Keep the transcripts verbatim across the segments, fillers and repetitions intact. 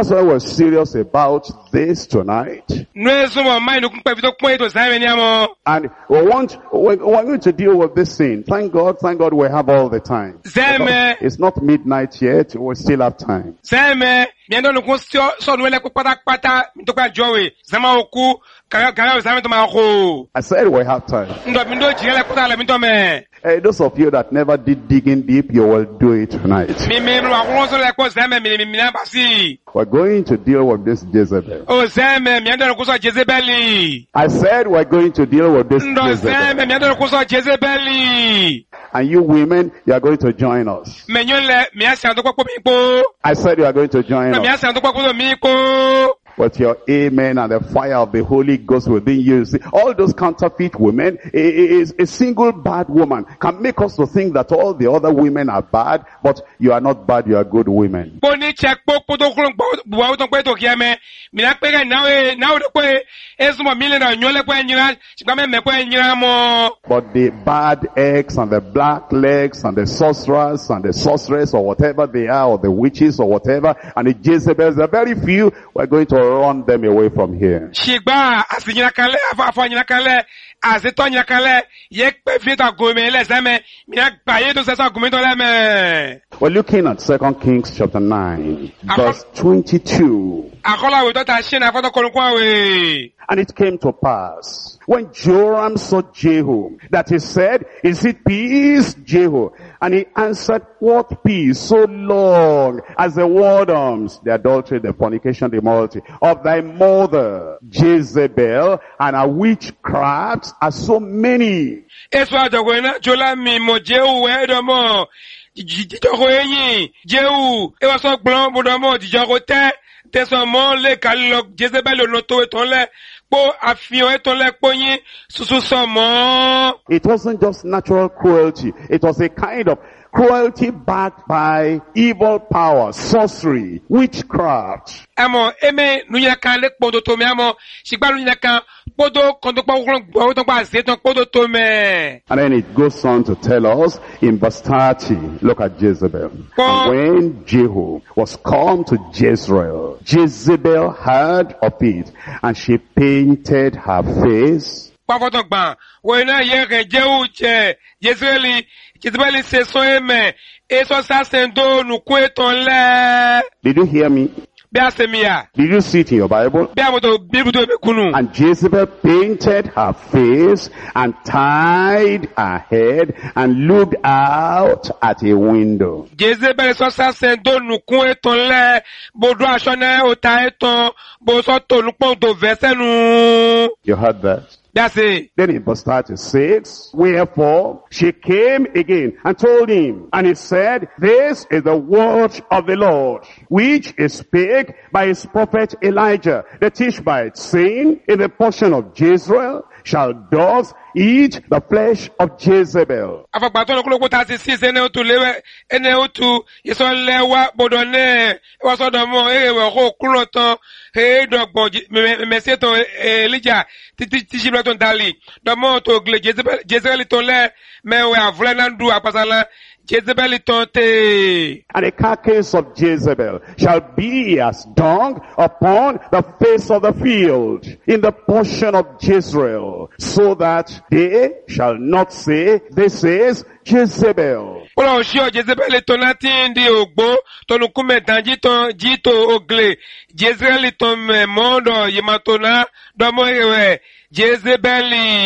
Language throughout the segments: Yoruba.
That's why we're serious about this tonight. Nwe so mo mai no kun pa vi to pon eto sai ni amo. And we want, we're, we're going to deal with this thing. Thank God, thank God we have all the time. Zeme. It's not midnight yet, we still have time. Zeme, mi ndo no kun so no le ko pata pata mi to ka jowe. Zama oku kara kara zama to ma ko. I said we have time. Ndo mi ndo jile ko ta le mi to me. Hey, those of you that never did digging deep, you will do it tonight. Mi me no ko so le ko zeme mi mi na basi. We're going to deal with this Jezebel. O zeme mi ndo ko so Jezebeli. I said we're going to deal with this Ndo zeme Jezebel. mi ndo ko so Jezebeli. And you women, you are going to join us. Me nyon le mi asa to ko mi po. I said you are going to join Mi us. asa to ko mi ko. With your amen and the fire of the Holy Ghost within you. See, all those counterfeit women, a, a, a single bad woman can make us to think that all the other women are bad, but you are not bad, you are good women. Boni check po po to kun bo to pe to kiame. Mi na pe ga na we na we ko esu mo mi le na nyon le ko enyira, sigba me me ko enyira mo. But the bad eggs and the black legs and the sorcerers and the sorceress or whatever they are, or the witches or whatever, and the Jezebels, there are very few. We're going to run them away from here. Sigba asinyira kale afa afa nyira kale azeto nyira kale ye pe fi ta go me le zame mi na gba ye to se sa go me to le me. We're looking at Second Kings chapter nine, verse twenty-two. Akola we to ta shi na fa to ko nkwa we. And it came to pass, when Joram saw Jehu, that he said, is it peace, Jehu? And he answered, what peace? So long as the whoredoms, the adultery, the fornication, the immorality of thy mother, Jezebel, and her witchcrafts are so many. Eso ajogo na jola mi mo Jehu we do mo. Jijogo eyin Jehu e wa so gbon bodo mo jijogo te te so mo le kalilo Jezebel no to eton le po afion eton le po yin susu so mo. It wasn't just natural cruelty. It was a kind of cruelty backed by evil power, sorcery, witchcraft. Amo eme nunya kan le podo to me amo sigba nunya kan podo kondo pa gbo to pa se to podo to me. And then it goes on to tell us in verse thirty, look at Jezebel. And when Jehu was come to Jezreel, Jezebel heard of it, and she painted her face. Pa foto gba we na ye ke Jehu che Jezreeli Jezebel se so eme e so sa sendo nu ku eton le. Did you hear me? Be asemia. Did you see it in your Bible? Be amoto Bible to be kunu. And Jezebel painted her face and tied her head and looked out at a window. Jezebel so sa sendo nu ku eton le bodo aso na o ta eton bo so to nu pon to verse nu. You heard that? That's it. Then in verse thirty-six, wherefore she came again and told him, and he said, this is the word of the Lord, which is spake by his prophet Elijah the Tishbite, saying, in the portion of Jezreel shall dogs eat the flesh of Jezebel. Afagbato lo kulo ta si si ene otu lewe ene otu yeso lewa bodone wa so do mo e we ko kulo ton e dogbo me se ton Elijah titi ti shibla ton dali do mo to gle Jezebel Jezebel ton le me we avle nan du apasala Jezebel ton te. And the carcass of Jezebel shall be as dung upon the face of the field in the portion of Jezreel, so that they shall not say, this is Jezebel. Olo shio Jezebel ton lati ndi ogbo ton kume tanji ton jito ogle Jezebel ton mondo yimatona do mo ewe Jezebel.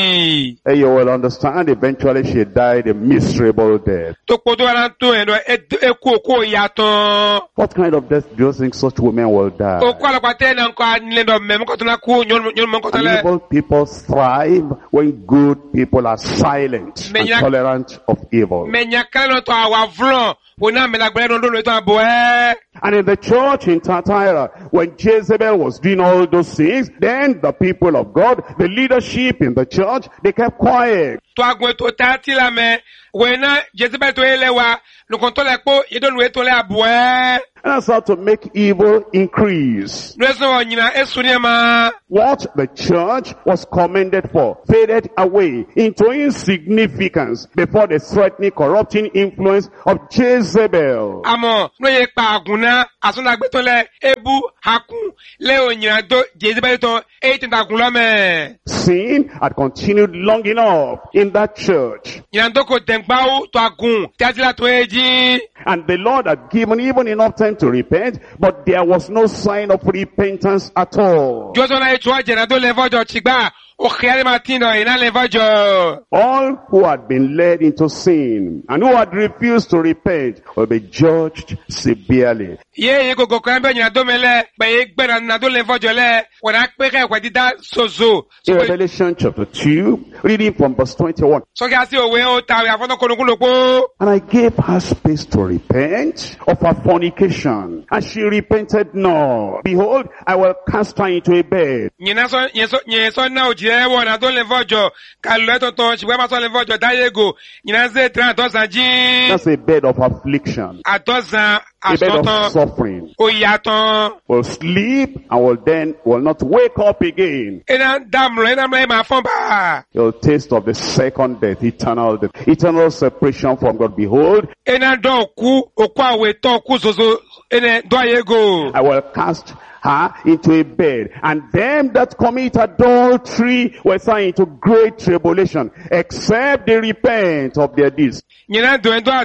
And you will understand eventually she died a miserable death. What kind of death do you think such women will die? And evil people thrive when good people are silent and tolerant of evil. And in the church in Thyatira, when Jezebel was doing all those things, then the people of God, the leadership in the church, they kept quiet. to agun to ta ti la me we na Jezebel to elewa no kon to le po ye do nu to le aboe. That's how to make evil increase. What the church was commended for faded away into insignificance before the threatening, corrupting influence of Jezebel. Sin had continued long enough in that church. And the Lord had given even enough time to repent, but there was no sign of repentance at all. All who had been led into sin and who had refused to repent will be judged severely. In Revelation chapter two, reading from verse twenty-one. And I gave her space to repent of her fornication, and she repented not. Behold, I will cast her into a bed. That's a bed of affliction, a bed of suffering. Will sleep and will then will not wake up again. You'll taste of the second death, eternal death, eternal separation from God. Behold, I will cast her into a bed, and them that commit adultery will thrown into great tribulation, except they repent of their deeds. And then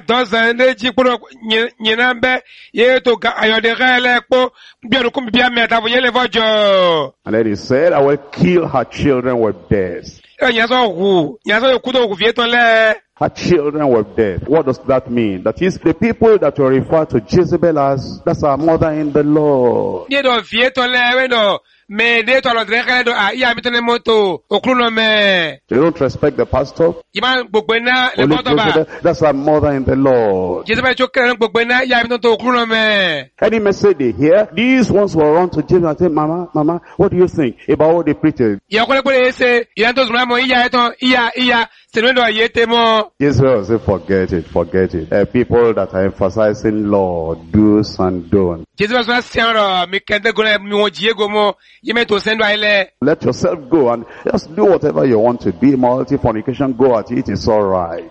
he said, I will kill her children with death. Her children were dead. What does that mean? That is, the people that were referred to Jezebel as, that's our mother in the Lord. They don't respect the pastor. Jezebel, that's our mother in the Lord. Any message they hear, these ones will run to Jezebel and say, Mama, Mama, what do you think about what they preach? Israel say, forget it, forget it. Uh, people that are emphasizing law, do's and don'ts. Let yourself go and just do whatever you want to be. Immorality, fornication, go at it, it's alright.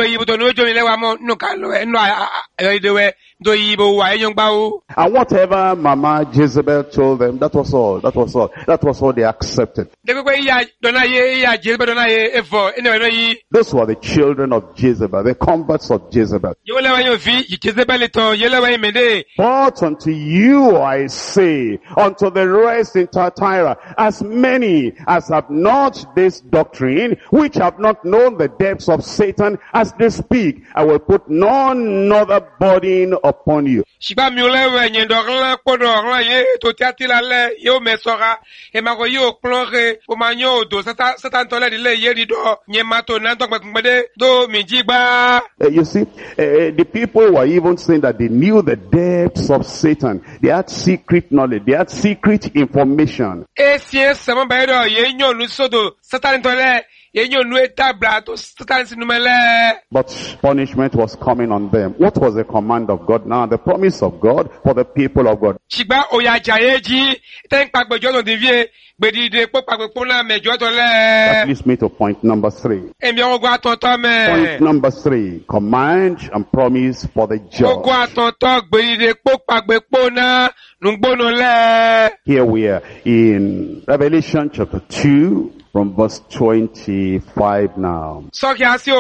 And whatever Mama Jezebel told them, that was all, that was all, that was all they accepted. Those were the children of Jezebel, the converts of Jezebel. But unto you I say, unto the rest in Thyatira, as many as have not this doctrine, which have not known the depths of Satan as they speak, I will put none other burden upon you. Uh, you see, uh, the people were even saying that they knew the depths of Satan. They had secret knowledge. They had secret information. But punishment was coming on them. What was the command of God now? The promise of God for the people of God. That leads me to point number three. Point number three. Command and promise for the judge. Here we are in Revelation chapter two. From verse twenty-five now. But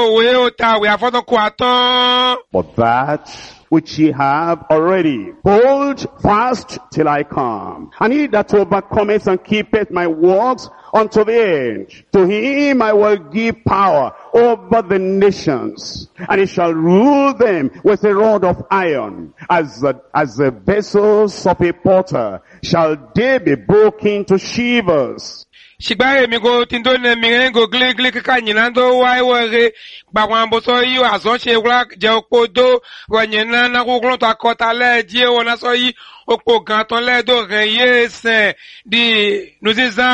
that which ye have already, hold fast till I come. And he that overcometh and keepeth my works unto the end, to him I will give power over the nations, and he shall rule them with a rod of iron, as the, as the vessels of a potter shall they be broken to shivers. Shigbaye mi go tindo ne mi ngo gli gli ka nyinando wa were gba wan bo so yi aso se wla je opodo wa nyina na ko glon to akota le die wona so yi opo gan ton le do ren ye sen di nous disant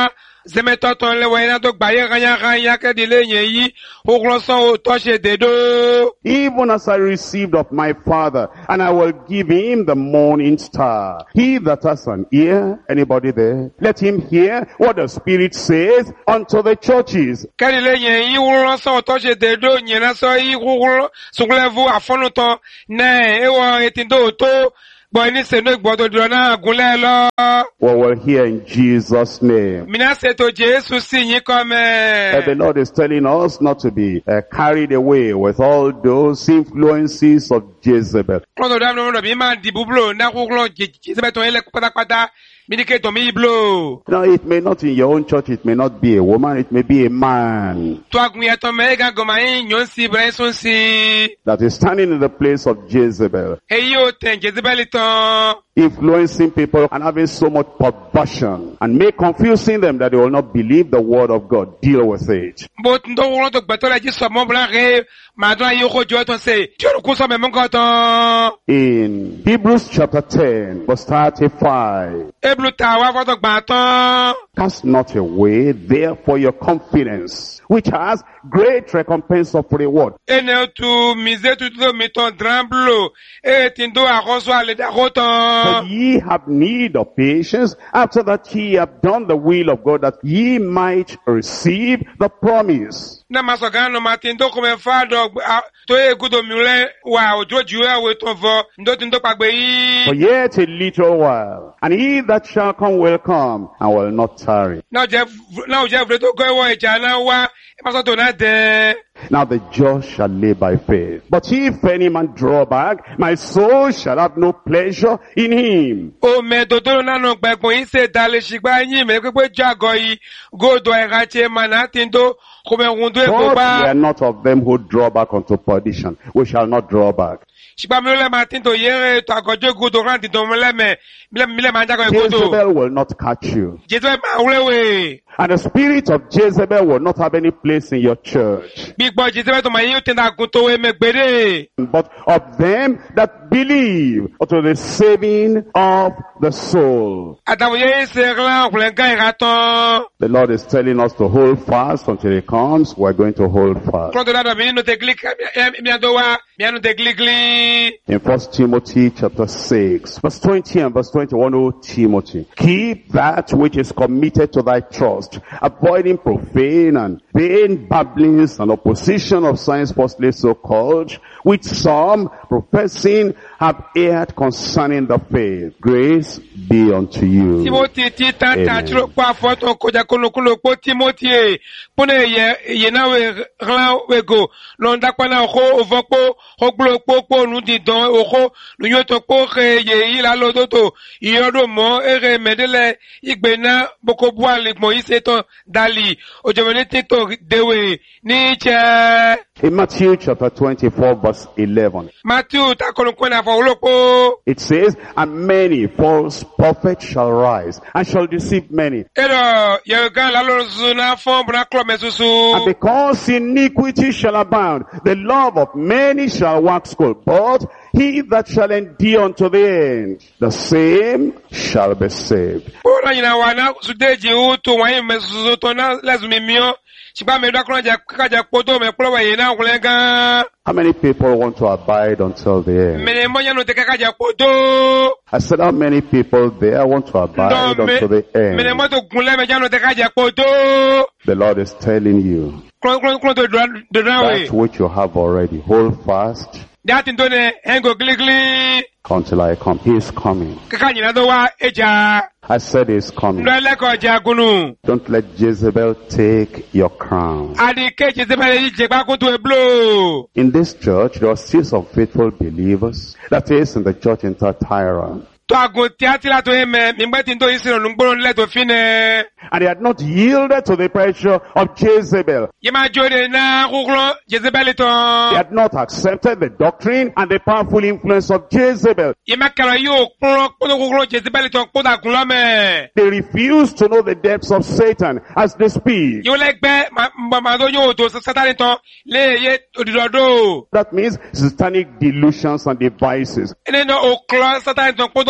Zemeto ton le wena to gbaye kanya kanya ke dile yen yi. Oklo so o to se dedo. Even as I received of my Father, and I will give him the morning star. He that has an ear, anybody there? Let him hear what the Spirit says unto the churches. Ke dile yen yi oklo so o to se dedo yen na so yi oklo so levu afonu ton na e wo etindo to. Boy ni se no gbodo duro na gunle lo. Well, we'll hear in Jesus' name. Mina se to Jesu si yin come. And the Lord is telling us not to be uh, carried away with all those influences of Jezebel. Kodo da no no bi ma di bublo na koklo Jezebel ton ele patapata. Minike to mi blo. Now, it may not in your own church, it may not be a woman, it may be a man To agun ya to me ga goma yin yon si bre son si. that is standing in the place of Jezebel, Hey yo ten Jezebel ton. influencing people and having so much perversion and make confusing them that they will not believe the word of God. Deal with it. But ndo wolo to gbeto la ji so mo bla re ma do ayo ko jo ton se. Ti o ko so me mo ko ton. In Hebrews chapter ten, verse thirty-five, Eblu ta wa fo to gba ton. cast not away therefore your confidence, which has great recompense of reward. Ene tu mize tu do mi ton dramblo. E ti ndo akoso ale da ko ton. But ye have need of patience, after that ye have done the will of God, that ye might receive the promise. Na masogano matindo ko me fa do to e gudo mi le wa ojo ju e we ton vo ndo ti ndo pagbe For yi. yet a little while, and he that shall come will come, and will not tarry. Na je na je vre to go e wo eja na wa e ma so to na de. Now the just shall live by faith. But if any man draw back, my soul shall have no pleasure in him. O me dodo na no gbe gun yi se dale shigba yin me pe pe jago yi go do e ga che mana tindo ko me rundu e But ko we ba. are not of them who draw back unto perdition. We shall not draw back. Shigba mi le ma tindo yere to agojo go do ran tindo mi le me mi le mi le ma jago e go do. Jezebel will not catch you. Jesu ma ulewe. And the spirit of Jezebel will not have any place in your church. Big boy Jesu to ma yin tin da gun to we me gbere. But of them that believe unto the saving of the soul. Atawo ye se ran kule gan ira ton. The Lord is telling us to hold fast until he comes. We're going to hold fast. Kondo la do mi no te click mi ando wa mi anu te click li. In First Timothy chapter six, verse twenty and verse twenty-one, O Timothy, keep that which is committed to thy trust, avoiding profane and vain babblings and opposition of science falsely so called, which some professing have erred concerning the faith. Grace be unto you. Timothy ti ta ta Amen. chiro kwa foto koja kono kono po Timothy e pone ye ye na we ran we go lo nda pa na ho ovo po ho glo po po nu di don o ho nu yo to po ke ye yi la lo to to iyodo mo ere medele igbe na boko bu ale mo yi se to dali o je mene ti to dewe ni che In Matthew chapter twenty-four, verse eleven, Matthew ta kono kono fo lo po it says, and many false prophets shall rise and shall deceive many. ero ye gan la lo zu na fo bra klo And mesusu. because iniquity shall abound, the love of many shall wax cold. But he that shall endure unto the end, the same shall be saved. Ora nyina wana sudeji utu wanyi mesusu to na lazumi mio. Shiba me da kroja kaja poto me plowa yena kulenga. How many people want to abide until the end? Mene moja no te kaja poto. I said, how many people there want to abide Ndo until the mene end? moto kunle me jano te kaja poto. The Lord is telling you, Kron kron kron to do do nawe. that which you have already, hold fast Dati ndone hengo gligli. until I come. He is coming. Kaka nyina do wa eja. I said he is coming. Ndo ele ko ja gunu. Don't let Jezebel take your crown. Adi keje zebele yi je gba kuntu eblo. In this church, there are still some faithful believers. That is in the church in Thyatira. To agun tiatila to eme mimbeti ndo isiro nungboro nle to fine. And they had not yielded to the pressure of Jezebel. Yema jode na kuklo Jezebel They to. had not accepted the doctrine and the powerful influence of Jezebel. Yema kala yo kuklo kono kuklo Jezebel to koda kulame. They refused to know the depths of Satan as they speak. Yo legbe ma ma do yo to satani to le ye odidodo. That means satanic delusions and devices. Ene no oklo satani to kodo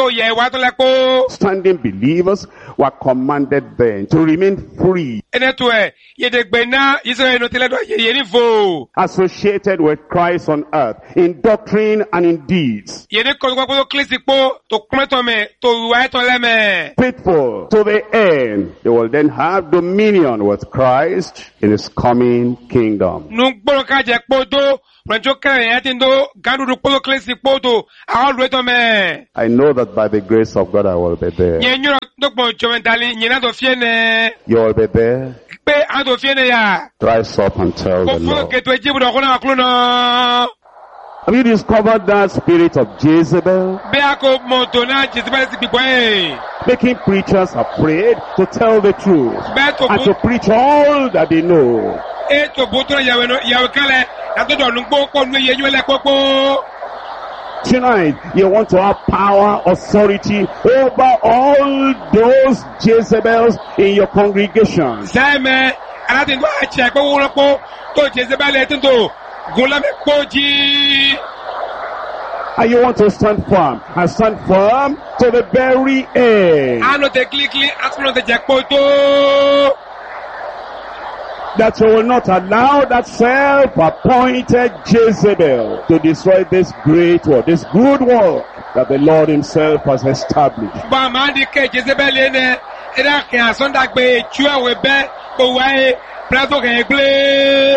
yẹ wá tó lẹ kó. Standing believers were commanded then to remain free, Ẹnẹ tó ẹ, yẹ̀dẹ̀gbẹ̀ náà, Israẹli nù tilẹ̀ dọ̀ yẹ̀ ní fò. associated with Christ on earth in doctrine and in deeds, Yẹ̀ ní kọ̀ọ̀kan kó tó kílísì pọ̀, tó kúmẹ́tọ̀ mẹ́, tó wà ẹ̀tọ̀ lẹ́mẹ̀. faithful to the end. They will then have dominion with Christ in his coming kingdom. Nu gbọ́dọ̀ ká jẹ kpó tó, rẹ̀ntsó kẹrẹ̀ yẹn ti ń tó, gàdúdú kpó tó kílísì pọ̀ tó, àwọn olùwẹ̀ tọ̀ mẹ́. I know that by the grace of God I will be there. Yẹ̀ nyɔrɔ tó gbọ̀n jọmẹ̀ntàlì, yẹ̀ náà tó fiẹ́ nẹ. You will be there. Pé àwọn tó fiẹ́ nẹ yà. Rise up and tell Kò the fún Lord. kẹtù ẹ̀jẹ̀ bùdọ̀ kó náà kúló náà. Have you discovered that spirit of Jezebel? Bí a kò mọ̀ tó náà jẹ̀sí bá ti gbìgbọ́ ẹ̀. Making preachers afraid to tell the truth Bẹ́ẹ̀ tó and bó to preach all that they know. e tó bó tó yàwé nù yàwé kálẹ̀ yàtọ̀ dọ̀ nù gbó kó nu iye yín lẹ̀ kókó. Tonight, you want to have power, authority over all those Jezebels in your congregation. Sẹ́mẹ̀ aláti ń gbọ́ àti ẹ̀kọ́ wúrọ̀ kó tó jẹ̀sí bá lẹ̀ tó tó gúnlámẹ̀ kó jí. And you want to stand firm and stand firm to the very end. Àánú tẹ kílíkílí àtúnú tẹ jẹ́ kó tó. That you will not allow that self-appointed Jezebel to destroy this great work, this good work that the Lord himself has established. Bọ́ àmà ní ké jẹ̀sí bá lẹ̀ nẹ ẹ̀dá kẹ́ àsọ̀ndàgbé tú ẹ̀wẹ̀ bẹ́ kó wáyé pírátó kẹ́ gbé.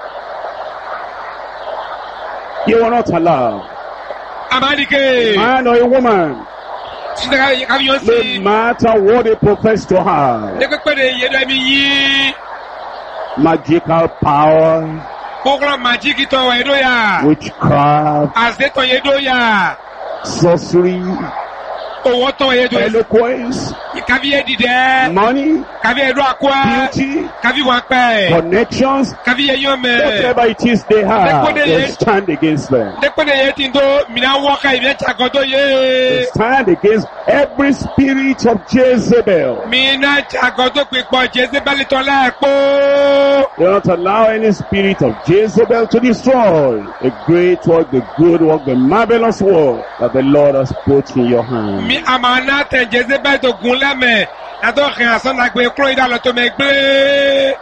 You will not allow Àmà ní ké. a man or a woman, Sísè ká fi yọ sí. no matter what they profess to have, Ní pípé de yẹ̀dọ̀ ẹ̀mí yí. magical power, Kókòrò màjíkì tọ̀ wẹ̀ ẹ̀dọ̀ yà. witchcraft, Àṣetọ̀ yẹ̀dọ̀ yà. sorcery, Owó tọ̀ yẹ̀dọ̀ yà. eloquence, Kàfi yẹ dìdẹ́. money, Kàfi ẹ̀dọ̀ àkúà. beauty, Kàfi wà pẹ́. connections, Kàfi yẹ yọ̀ mẹ́. whatever it is they have, they stand against them. Dẹ́pẹ́ de yẹ ti ń tó mìíràn wọ́ọ̀ká ìbí ẹ̀tsà kan tó They yé. stand against every spirit of Jezebel. Mìíràn ẹ̀tsà kan tó pè pọ̀ Jésù bẹ́lí tọ́ lẹ́ẹ̀kọ́. They don't allow any spirit of Jezebel to destroy the great work, the good work, the marvelous work that the Lord has put in your hand. Mi àmà náà tẹ̀ Jésù bẹ́lí tó gun lẹ́mẹ̀. Yàtọ̀ kẹ́ àsọ̀nàgbé kúrò ìdálọ́ tó mẹ́ gbé.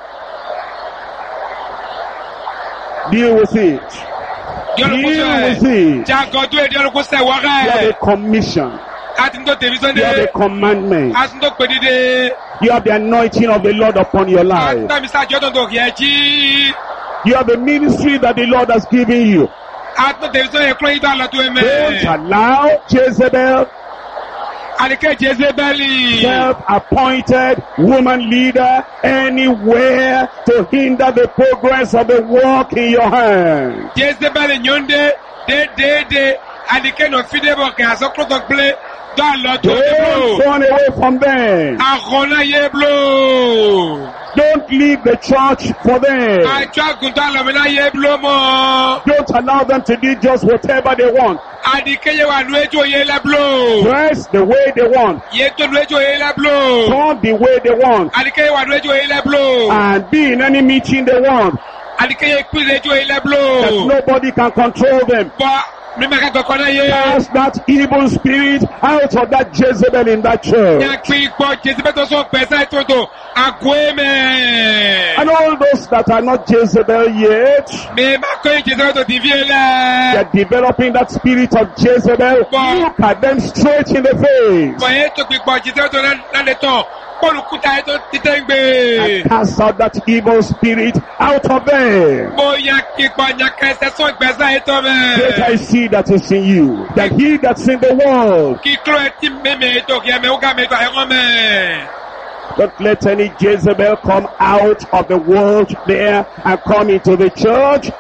Deal with it. Deal Deal with with it. it. Jago tó èdè ọlọ́kùn sẹ̀ You have wọ́rẹ́. a commission. A ti ń tó tèmi You have sọ́ndé. a commandment. A ti ń tó pè dídé. You have the anointing of the Lord upon your A ti life. tàbí sáájú ọ̀tọ̀ tó kì í jí. You have a ministry that the Lord has given you. A ti tó tèmi sọ́ndé kúrò ìdálọ́ tó Don't mẹ́. allow Jezebel, Àdìkẹ́ Jésù bẹ́lí. self-appointed woman leader, anywhere to hinder the progress of the work in your hand. Jésù bẹ́lí nyọ́ndé dédéédé. Àdìkẹ́ nà fídébọ̀ kẹ́ àsọ̀kúrọ̀tọ̀ gbélé. Dọ́ọ̀lọ́ tó Don't dúró. run away from them. Àkọ́nà yé bló. Don't leave the church for them. Àjọ àgùntàn àlọ́mìnà yé bló mọ́. Don't allow them to do just whatever they want. Àdìkẹ́ yé wà lú ẹjọ́ yé lẹ́ bló. Dress the way they want. Yé tó lú ẹjọ́ yé lẹ́ bló. Talk the way they want. Àdìkẹ́ yé wà lú ẹjọ́ yé lẹ́ bló. And be in any meeting they want. Àdìkẹ́ yé pín ẹjọ́ yé lẹ́ That bló. nobody can control them. Bọ́ mímẹ́ ká kọ̀kọ́ náà yé. Cast that evil spirit out of that Jezebel in that church. Yà pín ipò Jésù bẹ́ẹ̀ tó sọ pẹ̀sẹ̀ tó tó. Àgọ́ ẹ̀mẹ́. And all those that are not Jezebel yet, Mímẹ́ kọ́ yé Jésù bẹ́ẹ̀ tó ti fi they lẹ̀. are developing that spirit of Jezebel. Wow. Look at them straight in the face. Bọ̀ yé tó pín ipò Jésù bẹ́ẹ̀ tó lálẹ́ tán. Bọ́ọ̀lù kúta yé tó títẹ́ ń gbé. And cast out that evil spirit out of them. Bóyá kíkọ́ nyakẹ́sẹ̀ sọ ìgbésẹ̀ yé tó Greater mẹ́. is he that is in you than he that's in the world. Kíkọ́ ẹ ti mímẹ́ tó kí ẹ mẹ́ ó gà mẹ́ tó ẹ̀rọ mẹ́. Don't let any Jezebel come out of the world there and come into the church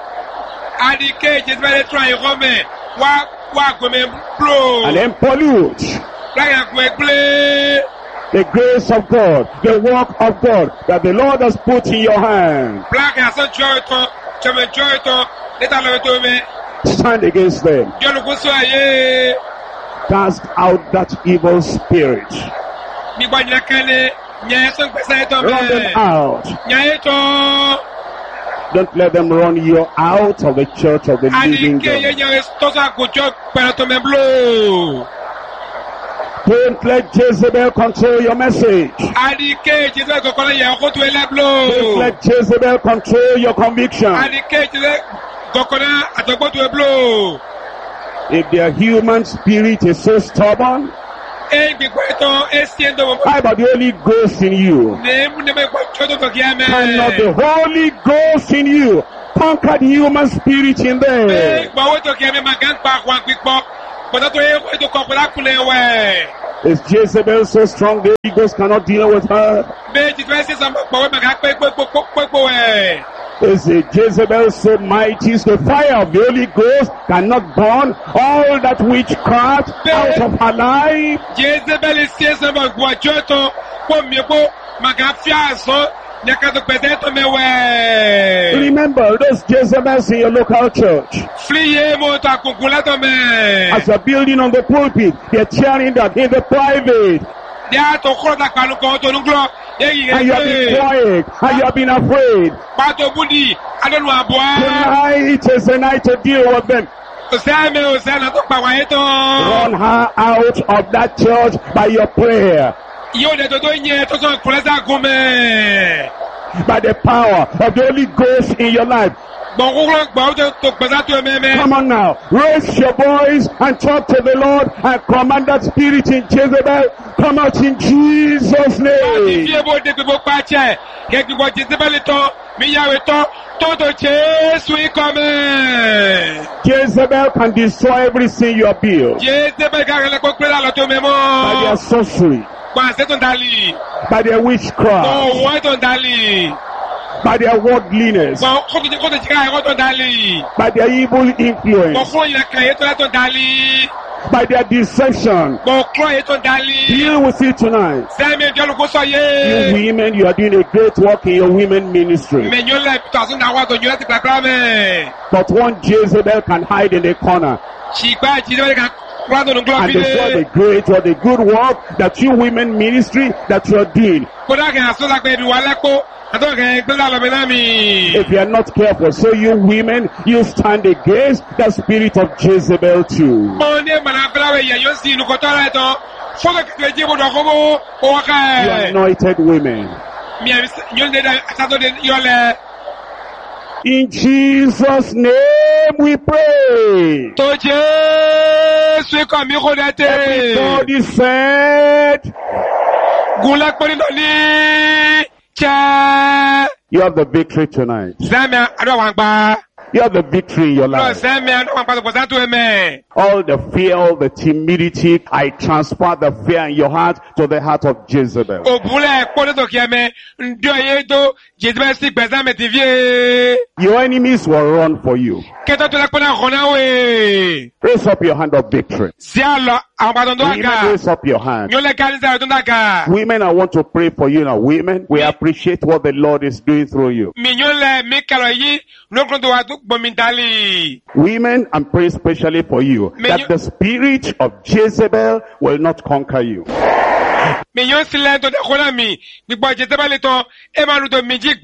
Àdìkẹ́ Jésù bẹ́ẹ̀ tó ẹ̀rọ mẹ́. Wá wá gbẹmẹ bló. and then pollute Láyà gbẹ gbélé. the grace of God, the work of God that the Lord has put in your hand. Black asan jọ ìtàn, jọmọ jọ ìtàn, níta lọ́wọ́ tó mẹ́. Stand against them. Jọ́lùkú sọ ayé. Cast out that evil spirit. Nígbà nyakẹ́lẹ́, nyẹ́ sọ gbèsè ìtàn Run them mẹ́. out. Nyẹ́ ìtàn. Don't let them run you out of the church of the living Àdìkẹ́ yẹ God. nyẹ́ tọ́sọ àgùjọ pẹ̀lú tó mẹ́ bló. Don't let Jezebel control your message. Adike Jezebel kokona ye okoto Don't eleblo. let Jezebel control your conviction. Adike Jezebel kokona atogboto eblo. If their human spirit is so stubborn, E gbigbo eto esiendo mo. how about the Holy Ghost in you? Ne mu ne me ko chodo to kiame. Cannot the Holy Ghost in you conquer the human spirit in E there? gbo wo to kiame magan pa kwa pipo. But to e to ko kula kule we. Is Jezebel so strong the Holy Ghost cannot deal with her? Be ti twa se sam po we magan pe pe pe pe we. Is a Jezebel so mighty the fire of the Holy Ghost cannot burn all that witchcraft out of her life? Jezebel is yes about guachoto, come me po, magafiaso, nekato pedeto me we. Remember those Jezebels in your local church. Fliye mo ta kukulato me. As you're building on the pulpit, they're cheering that in the private. Dia to kota kaluko to nunglo. And you have been quiet, and you have been afraid. Pato budi, adonu aboa. Tonight is the night to deal with them. Osame osana to pa wa eto. Run her out of that church by your prayer, Yo de to to nye to so kulesa gume. by the power of the Holy Ghost in your life. Bon kuklo gba to to pesa to me me. Come on now, raise your voice and talk to the Lord and command that spirit in Jezebel, come out in Jesus' name. Fie bo de bo pa che. Ke gbo Jezebel to, mi yawe to, to to Jesu ikome. Jezebel can destroy everything you have built Jezebel ka le ko pela lo to me mo. by their sorcery, Kwa se to dali. by their witchcraft, Oh, what on dali. by their worldliness, Kwa ko to ko to jika ko to dali. by their evil Kwa influence, ko ya kan to to dali. by their deception. Kwa ko to dali. Deal with it tonight. Se me jalo ko so You ye. women, you are doing a great work in your women ministry. Me nyole to asun na wa to nyole ti kra me. But one Jezebel can hide in a corner Chigba Jezebel ka kwado no and destroy the globile. great or the good work that you women ministry that you are doing. Koda ke aso la pe bi wale ko. Ato ke gbela lo me na mi. If you are not careful, so you women, you stand against the spirit of Jezebel too. Mo ne mana bela we ye yo si nu ko to la to. Foto ke je bo do ko mo o wa You ka. anointed women. Mi nyole de ato de yole. In Jesus' name we pray. To Jesu ko mi ko dete. Everybody said, Gula ko ni ni. Cha. you have the victory tonight. Zame ado wa gba. You have the victory in your No life. zame ado wa gba ko sa to me. All the fear, all the timidity, I transfer the fear in your heart to the heart of Jezebel. Obule ko to kiame. Ndio ye to Jezebel si gbeza me ti vie. Your enemies will run for you. Keto to la ko na khona we. Raise up your hand of victory. Zialo àwọn padà tó Women, àga. raise up your hand. Nyole kani sa tó àga. Women, I want to pray for you now. Women, we appreciate what the Lord is doing through you. Mi nyole mi kalo yi no kon to wa to gbomi dali. Women, I'm praying especially for you May that you- the spirit of Jezebel will not conquer you. Mi yon silent to de khona mi. Mi bo Jezebel to e ma lu to mi ji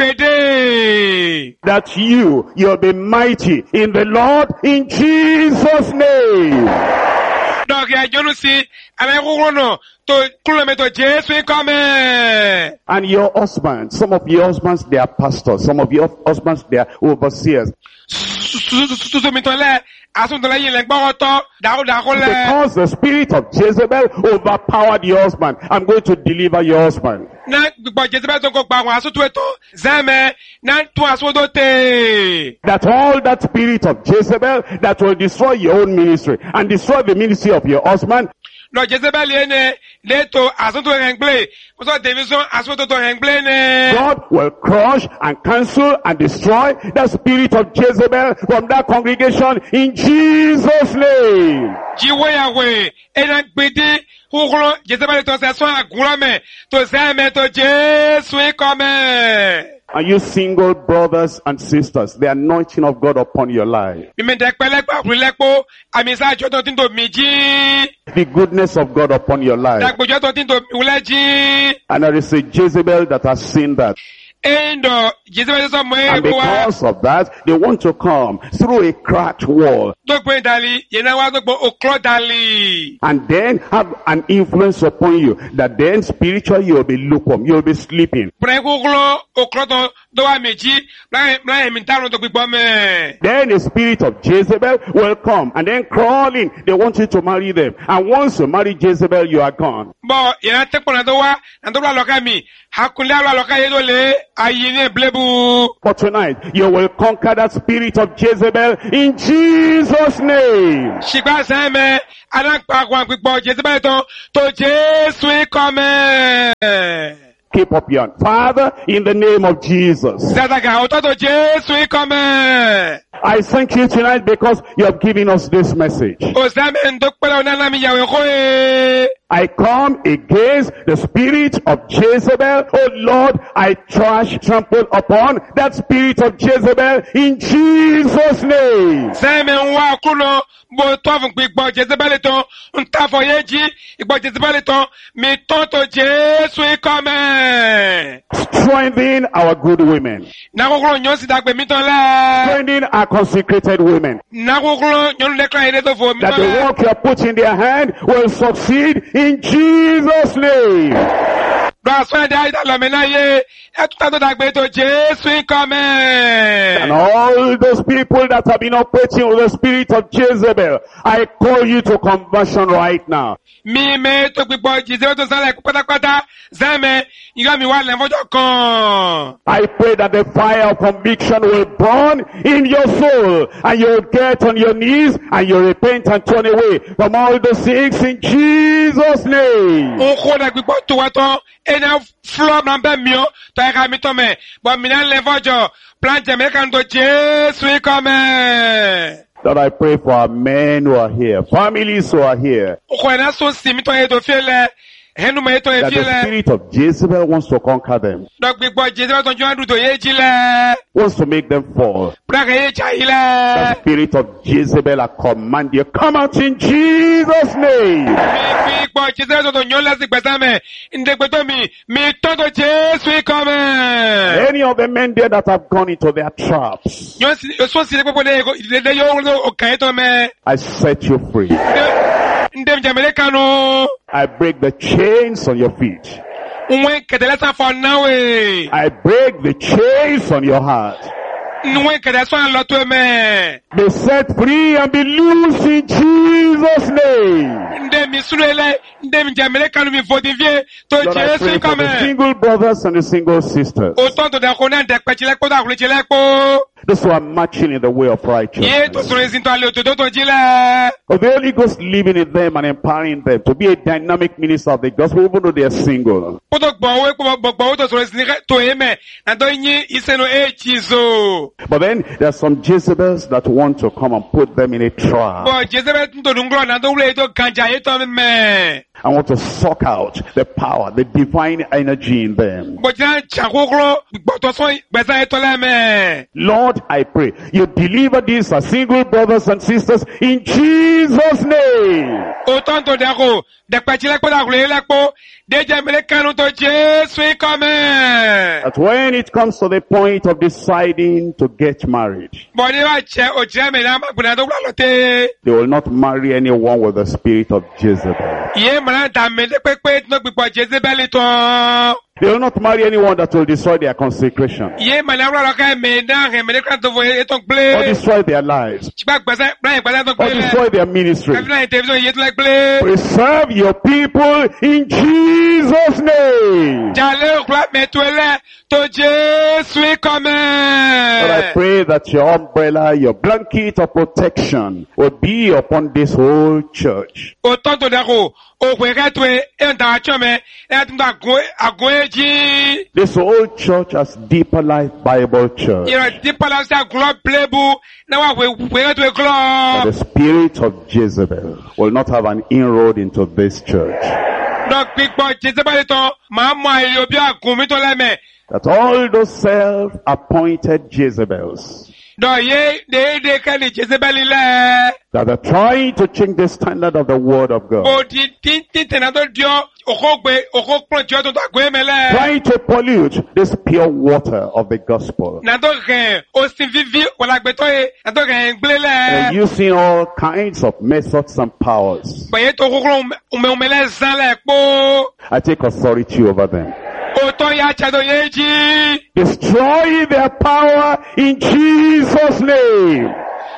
gbede. That you, you'll be mighty in the Lord in Jesus' name. Donc ya jonu si ala ko no to kulo me to Jesu come. And your husbands, some of your husbands, they are pastors. Some of your husbands, they are overseers. Susu mi to le asun to le yin le gbo to da o da ko le. Because the spirit of Jezebel overpowered your husband, I'm going to deliver your husband. Na gbogbo Jezebel to ko gba àwọn asun to eto zame na tun asun do te. That all that spirit of Jezebel that will destroy your own ministry and destroy the ministry of your husband, Lo Jezebel ene le to asun to rengle. Mo so division asun to to rengle ne. God will crush and cancel and destroy the spirit of Jezebel from that congregation in Jesus' name. Jiwe yawe ena gbede hukuro Jezebel to se so agura me to zame to Jesu come. And you single brothers and sisters, the anointing of God upon your life, Mi me dek pele pa lepo ami sa jo to tin to mi ji. the goodness of God upon your life. Dak bojo to tin to ule ji. And there is a Jezebel that has seen that. endo Jezebel so mo And e bo wa because of that, they want to come through a cracked wall to pe dali ye na wa to gbo okro dali and then have an influence upon you that then spiritually you'll be lukewarm, you'll be sleeping. pre ko glo okro to do wa meji bla bla mi tarun to gbo me Then the spirit of Jezebel will come and then crawl in. They want you to marry them. And once you marry Jezebel, you are gone. bo ye na te pona do wa na do lo ka mi hakunle lo ka ye do le ayi ni blebu But tonight, you will conquer that spirit of Jezebel in Jesus' name. shigba se me adan pa kwa gbo Jezebel to to Jesu e come Keep up your hand. Father, in the name of Jesus, Zadaga oto to Jesu e come I thank you tonight because you have given us this message. o se me ndo pele ona na mi yawe ko e I come against the spirit of Jezebel. Oh Lord, I trash, trample upon that spirit of Jezebel in Jesus' name. se me nwa kuno bo to fun gbo Jezebel to nta fo yeji igbo Jezebel to mi to to Jesu e come Strengthen our good women. na kokoro nyon si dagbe mi ton la Strengthen our consecrated women. na kokoro nyon le kan ide to fo mi That ton the la work you have put in their hand will succeed in Jesus' name. do aso de aida lo me na ye e tuta to dagbe to Jesu e come And all those people that have been operating with the spirit of Jezebel, I call you to conversion right now. mi me to gbo Jezebel to sale pátápátá zame iga mi wa le fojo kan I pray that the fire of conviction will burn in your soul and you'll get on your knees and you'll repent and turn away from all the sins in Jesus' name. o ko da gbo to wa ton e na flo na be mi o to e ka mi to me bo mi na le fojo plan je me kan to Jesu e come Lord, I pray for our men who are here, families who are here, o ko na so si mi to e to fele henu me to e that the fele spirit of Jezebel wants to conquer them, do gbo Jezebel to jo adu to ye ji le wants to make them fall. bra ka ye cha The ile spirit of Jezebel, I command you, come out in Jesus' name. mi gbo Jezebel to nyon la si gbesa me inde gbe to mi mi to to Jesu e come Any of the men there that have gone into their traps, Yo si so si le popo de de de yo o kan to me I set you free. ndem jamele kanu I break the chains on your feet. nwe kedele sa for now e I break the chains on your heart. nwe kedele so lo to me Be set free and be loose in Jesus' name. ndem mi sunele ndem jamele kanu mi vodivie to Lord, I pray Jesu for come the single brothers and the single sisters, o to to de ko na de pechile ko da ko chile ko those who are marching in the way of ye to righteousness. so resin to ale to do to jile Of the Holy Ghost living in them and empowering them to be a dynamic minister of the gospel even though they are single. ko to gbo we ko gbo to so resin to eme na to yin iseno e chizo But then there are some Jezebels that want to come and put them in a trap. bo Jezebel to dungro na to wule to kanja ye to me I want to suck out the power, the divine energy in them. bo jan chakokro gbo to so gbesa e to le me Lord, I pray you deliver these as single brothers and sisters in Jesus' name. o ton to de ko de pechile ko da ko le po de jamele kanu to Jesu e come That when it comes to the point of deciding to get married, bo ni wa che o je me na ma guna do lo te they will not marry anyone with the spirit of Jezebel. ye mara ta me de pepe no gbo Jezebel to They will not marry anyone that will destroy their consecration ye mara ro ka me na he me de kan to vo e to or ple destroy their lives chba gbesa bra gbesa to or ple destroy their ministry. ka na television ye to like ple Preserve your people in Jesus' name. jale o kla me to ele to Jesu e come But I pray that your umbrella, your blanket of protection will be upon this whole church. o ton to de ko o kwe ka to e nta cho me e tun da go ago eji This whole church as Deeper Life Bible Church. you know deep palace club playbu na wa kwe kwe ka to e That club the spirit of Jezebel will not have an inroad into this church. no pipo Jezebel to ma mo ayo bi akun mi to le me That all those self-appointed Jezebels Do ye de de kani Jezebel le. that are trying to change the standard of the word of God, O di tin tin tenado dio okogbe okokpon dio to agwe mele. trying to pollute this pure water of the gospel. Nado gen o sin vivi wala gbe to e nado gen gblele. And using all kinds of methods and powers. Boye to kokro ume umele zan le po. I take authority over them. O to ya chado yeji. Destroy their power in Jesus' name.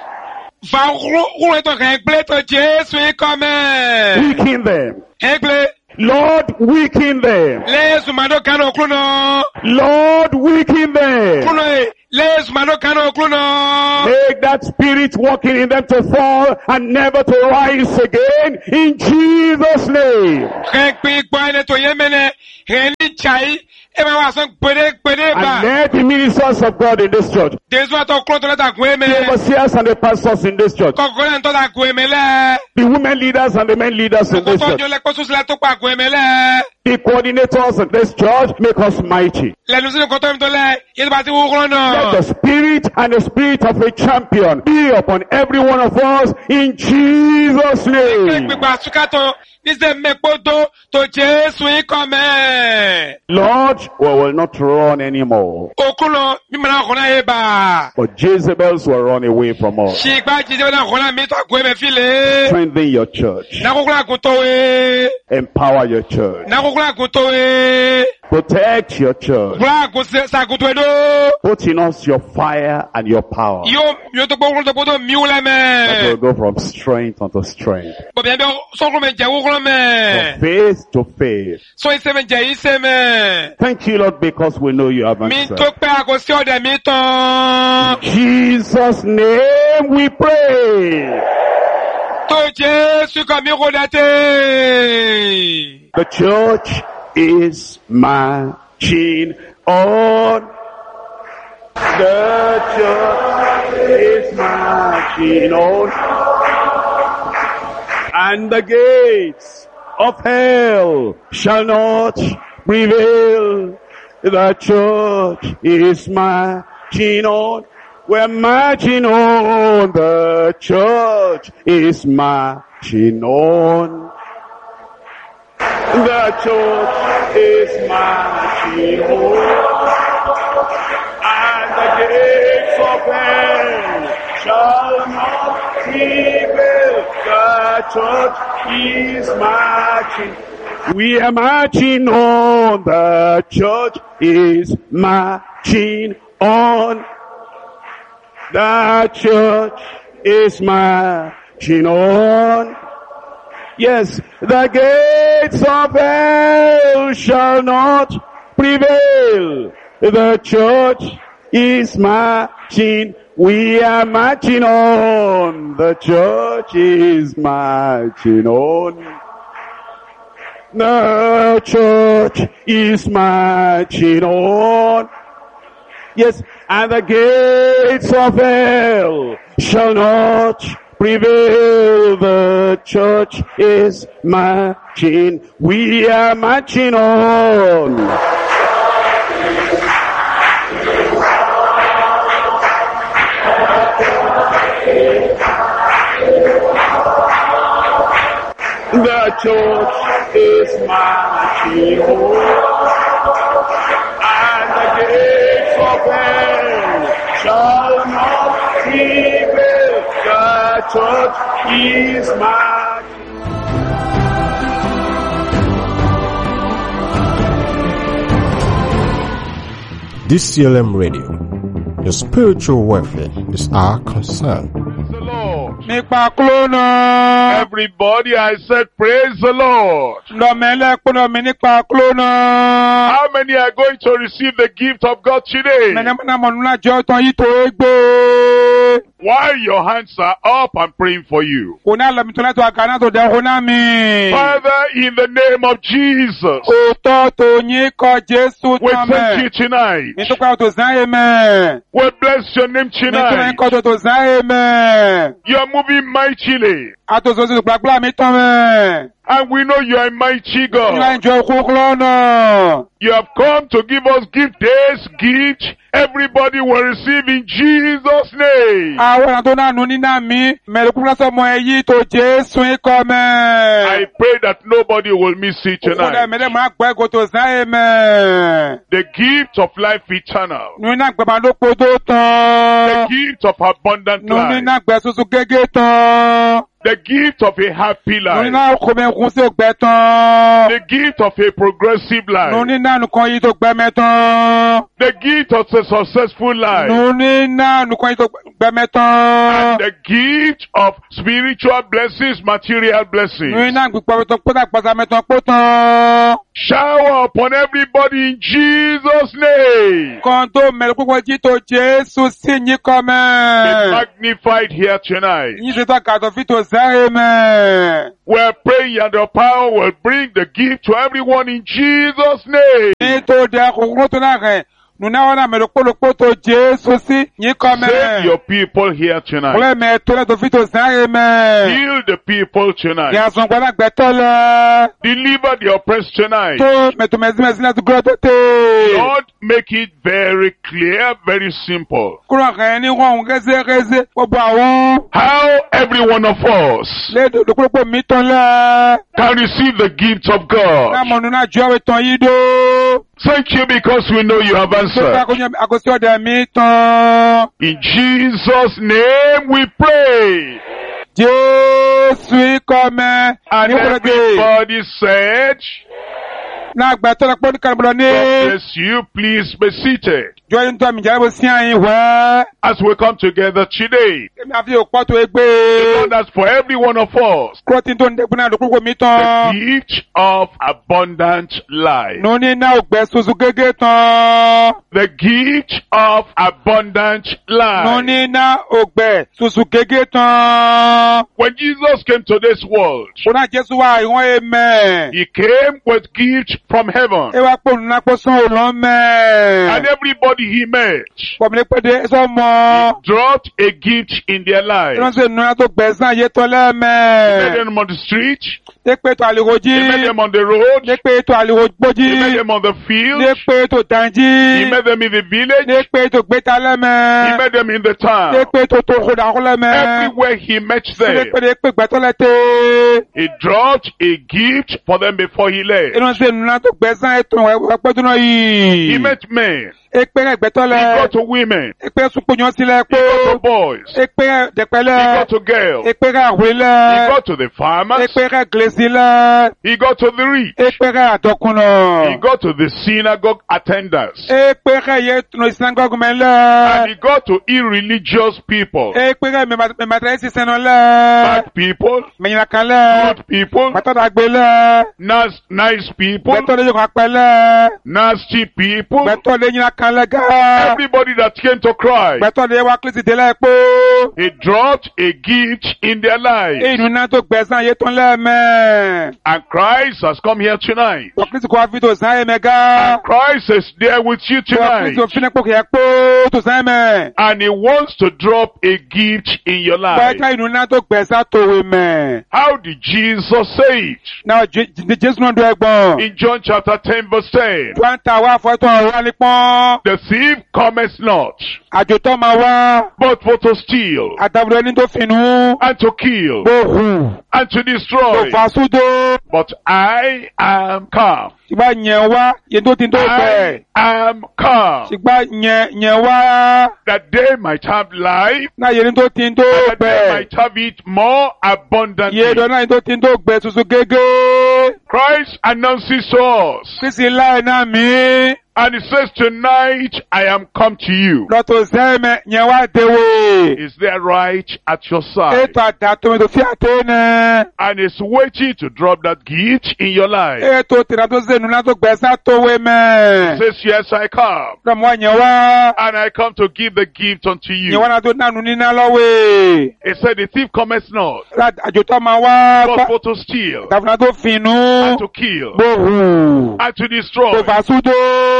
Va ro to gen gble to Jesu e come. Weaken them. Egle Lord, weaken them. le sumado kano kluno. Lord, weaken them. Kluno e le sumado kano kluno. Make that spirit working in them to fall and never to rise again in Jesus' name. Gen pe gbo ene to yemene gen ni chai e ma wa son pere pere And ba. let the ministers of God in this church, Desu ato klo to leta gwe me. the overseers and the pastors in this church, Kokore to da gwe me le. the women leaders and the men leaders in this Koto church, nyo le kosu sila to pa gwe me le. the coordinators in this church, make us mighty. Le nu sinu koto mi to le. Yesu ba ti wu klo Let no. the spirit and the spirit of a champion be upon every one of us in Jesus' Ke name. gbigba sukato ni se mepodo to Jesu e come. Lord, we will not run anymore, Okulo mi mana kona e ba. but Jezebels will run away from us. Shigba jije na kona mi to gwe me file. Strengthen your church. Na kokula kuto we. Empower your church. Na kokula kuto we. Protect your church. Kula kuse sa kuto do. Put in us your fire and your power. Yo yo to kokula to bodo mi ule That will me. go from strength unto strength. Bo bien bien so ko me je wo From me. faith to faith. So ise me je ise me. Thank you, Lord, because we know you have Mi answered. to pe akosi ode mi ton. In Jesus' name we pray. To Jesu ko mi ko date. The church is marching on. The church is marching on. And the gates of hell shall not prevail. The church is marching on. We're marching on. The church is marching on. The church is marching on. And the gates of hell shall not prevail. The church is marching. We are marching on. The church is marching on. The church is marching on. Yes, the gates of hell shall not prevail. The church is marching. We are marching on. The church is marching on. The church is marching on. Yes, and the gates of hell shall not prevail. The church is marching. We are marching on. The church is marching on. And the gates of hell shall not prevail. The church is marching. D C L M Radio. Your spiritual welfare is our concern. Praise the Lord. Nípa klónà. Everybody, I said, praise the Lord. Lọ́mẹ́lẹ́ kúnà mi nípa klónà. How many are going to receive the gift of God today? Mẹ́nẹ́mẹ́nà mọ̀núnà jẹ́ ọ̀tàn yìí tó é gbé. While your hands are up, I'm praying for you. Kò náà lọ́mí tó náà tó àkànná tó dẹ̀ kò náà mi. Father, in the name of Jesus, Òótọ́ tó yín kọ Jésù we tán thank mẹ́. you tonight. Mi tó kọ́ tó zán yé mẹ́. We bless your name Mi tó yín tonight. kọ́ tó tó zán yé mẹ́. You are moving mightily. Atozozo gbàgbọ́ mi tán mẹ́. And we know you are a mighty Ìlà God. ìjọ kúkú lọ́nà. You have come to give us gift days, gift. Everybody will receive in Jesus' name. Àwọn ọ̀nà tó náà nù nínú mi. Mẹ̀lẹ́kùn lọ́sọ̀ mọ èyí tó Jésù ikọ̀ mẹ́. I pray that nobody will miss it Kúkúdà tonight. mẹ́lẹ́ máa gbọ́ ẹ̀kọ́ tó sáyé mẹ́. The gift of life eternal. Nù iná gbẹ̀mà ló po tó The tán. gift of abundant Nù life. iná gbẹ̀ soso gégé tán. The gift of a happy Nù life. iná kòmẹ̀kún sí ògbẹ́ tán. The gift of a progressive Nù life. iná nùkan yìí tó gbẹ́mẹ́ tán. The gift of a successful life. Nù iná nùkan yìí tó gbẹ́mẹ́ tán. And the gift of spiritual blessings, material Nù blessings. iná gbígbọ́ tó kó dà pàṣẹ mẹ́tàn kó tán. Shower upon everybody in Jesus' name. Kan tó mẹ̀lẹ́kùn kó jí tó Jésù sí yín kọ́ Be mẹ́. magnified here tonight. Yín ṣe tó kàtó fi tó sáyé mẹ́. We're praying and the power will bring the gift to everyone in Jesus' name. Ní tó dẹ kòkòrò tó náà rẹ̀. Nùnà wọn náà mẹ̀lẹ́kùn lóko tó Jésù sí yín kọ́ mẹ́. Save your people here tonight. Kúlẹ̀ mẹ́ tó lẹ́tọ̀ fi tó sáyé mẹ́. Heal the people tonight. Yàtọ̀ gbọ́dọ̀ gbẹ̀tọ́ lẹ. Deliver the oppressed tonight. Tó mẹ̀tọ̀ mẹ̀sìmẹ̀sì láti gbọ́dọ̀ tó tè. Lord, make it very clear, very simple. Kúrò kàn ní wọ́n rẹ́sẹ̀rẹ́sẹ̀ gbogbo àwọn. How every one of us Lédè lókùrọ̀pọ̀ mi tán lẹ. can receive the gift of Náà God. mọ̀ nínú àjọ àwẹ̀ tán yìí dó. Thank you because we know you have Tó answered. kọ́ àkọsí ọ̀dẹ̀ mi tán. In Jesus' name we pray. Jésù ikọ̀ mẹ́. And Ní kúrò dé. everybody said, Náà gbẹ̀tọ́ lọ pọ́ ní kàlùbọ̀lọ́ ní. God bless you. Please be seated. Jọ́ yín tó àmì ìjà bó sí àyìn wẹ́. As we come together today, Èmi àfi òpó tó the égbé. Lord has for every one of us Kúrò tí tó ń dẹ́kun náà lókùrọ̀pọ̀ mi tán. the gift of abundant life. Nù ní náà ògbẹ́ soso gégé tán. The gift of abundant Nù life. ní náà ògbẹ́ soso gégé tán. When Jesus came to this world, Kò náà Jésù wá ìwọ̀n èmẹ̀. he came with gift from heaven. Ẹ wá pò nínú àpò sán òlọ́ mẹ́. And everybody he met Pọ̀mìlẹ́ pẹ́dẹ́ sọ́mọ. dropped a gift in their life. Ìránṣẹ́ ìnúra tó gbẹ̀sán ayé tọ́ He met lẹ́mẹ̀. them on the street. Dépé tó àlèkòjí. He met them on the road. Dépé tó àlèkògbójí. He met them on the field. Dépé tó dànjí. He met them in the village. Dépé tó gbéta He lẹ́mẹ̀. met them in the town. Dépé tó tó kódà kó lẹ́mẹ̀. Everywhere he met them, Dépé dépé gbẹ̀tọ́ lẹ́tẹ̀. he dropped a gift for them before he left. Ìránṣẹ́ ìnúra tó gbẹ̀sán ètò ẹ̀pẹ́tún náà yìí. He met men. Èpè rẹ̀ gbẹ̀tọ́ He lẹ̀. got to women. Èpè sùpòyàn sílẹ̀ He pé. got to boys. He Èpè rẹ̀ dẹ̀pẹ̀lẹ̀. got to girls. Èpè rẹ̀ àwé He lẹ̀. got to the farmers. Èpè rẹ̀ gèlèsì lẹ̀. He got to the rich. Èpè rẹ̀ àdọ́kùnà. He got to the synagogue attendants. Èpè rẹ̀ yẹ tunu sinagogue And mẹ́lẹ̀. he got to irreligious people. Èpè rẹ̀ mẹ̀mẹ̀tẹ̀rẹ̀ sísẹ́ nọ lẹ̀. Bad people. Mẹ̀yìnà kan lẹ̀. Good people. Gbẹ̀tọ̀dàgbé lẹ̀. Nice, nice people. Gbẹ̀tọ̀ lé yóò pẹ́ lẹ̀. Nasty people. Gbẹ̀tọ̀ lé yìnyín kan lẹ̀ gá. Everybody that came to Christ. Gbẹ̀tọ̀ lé wa kílísì délẹ̀ pé. He dropped a gift in their lives. Inú náà tó gbẹ̀sán ayé tán lẹ́mẹ̀. And Christ has come here tonight. Ọ̀kílísì kò wá fi tó sáyé mẹ́ gá. And Christ is there with you Ọ̀kílísì tonight. òfin ẹ̀pọ̀ kìí pé tó sáyé mẹ́. And he wants to drop a gift in your life. Gbẹ̀tọ̀ inú náà tó gbẹ̀sán tó wé mẹ́. How did Jesus say it? Náà Jésù náà dún ẹgbọ́n. In John chapter ten verse ten. Wọ́n ń ta wá fọ́tọ̀ ọ̀rọ̀ nípọ́n. The thief cometh not, Àjòtọ́ máa wá. but for to steal, Àdàbùrọ̀ ẹni tó finú. and to kill, Gbòhùn. and to Kò destroy. fàásúdó. But I am come. Ṣùgbọ́n yẹn wá. Yẹn tó ti tó bẹ̀. I am come. Ṣùgbọ́n yẹn yẹn wá. That they might have life, Náà yẹn tó ti tó that they bẹ̀. might have it more abundantly. Yẹn dọ̀ náà yẹn tó ti tó gbẹ tuntun gégé. Christ announces to us, Kristi láì náà mí. and he says, tonight I am come to you. Lọ́tọ̀ sẹ́mẹ̀ yẹn wá déwé. Is there right at your side? Ètò àdàtò tó fi àtẹ́ nẹ. And is waiting to drop that gift in your life. Ètò tìrà tó sẹ́nu náà tó gbẹ̀sán tó wé He mẹ́. says, yes, I come. Lọ́mọ yẹn wá. And I come to give the gift unto Yẹn you. wá náà tó nánu níná lọ́wọ́. He said, the thief cometh not, Àjòtọ́ máa wá. but for to steal, Dàbùnà tó finú. and to kill, Gbòhùn. and to Kò destroy. fàásúdó.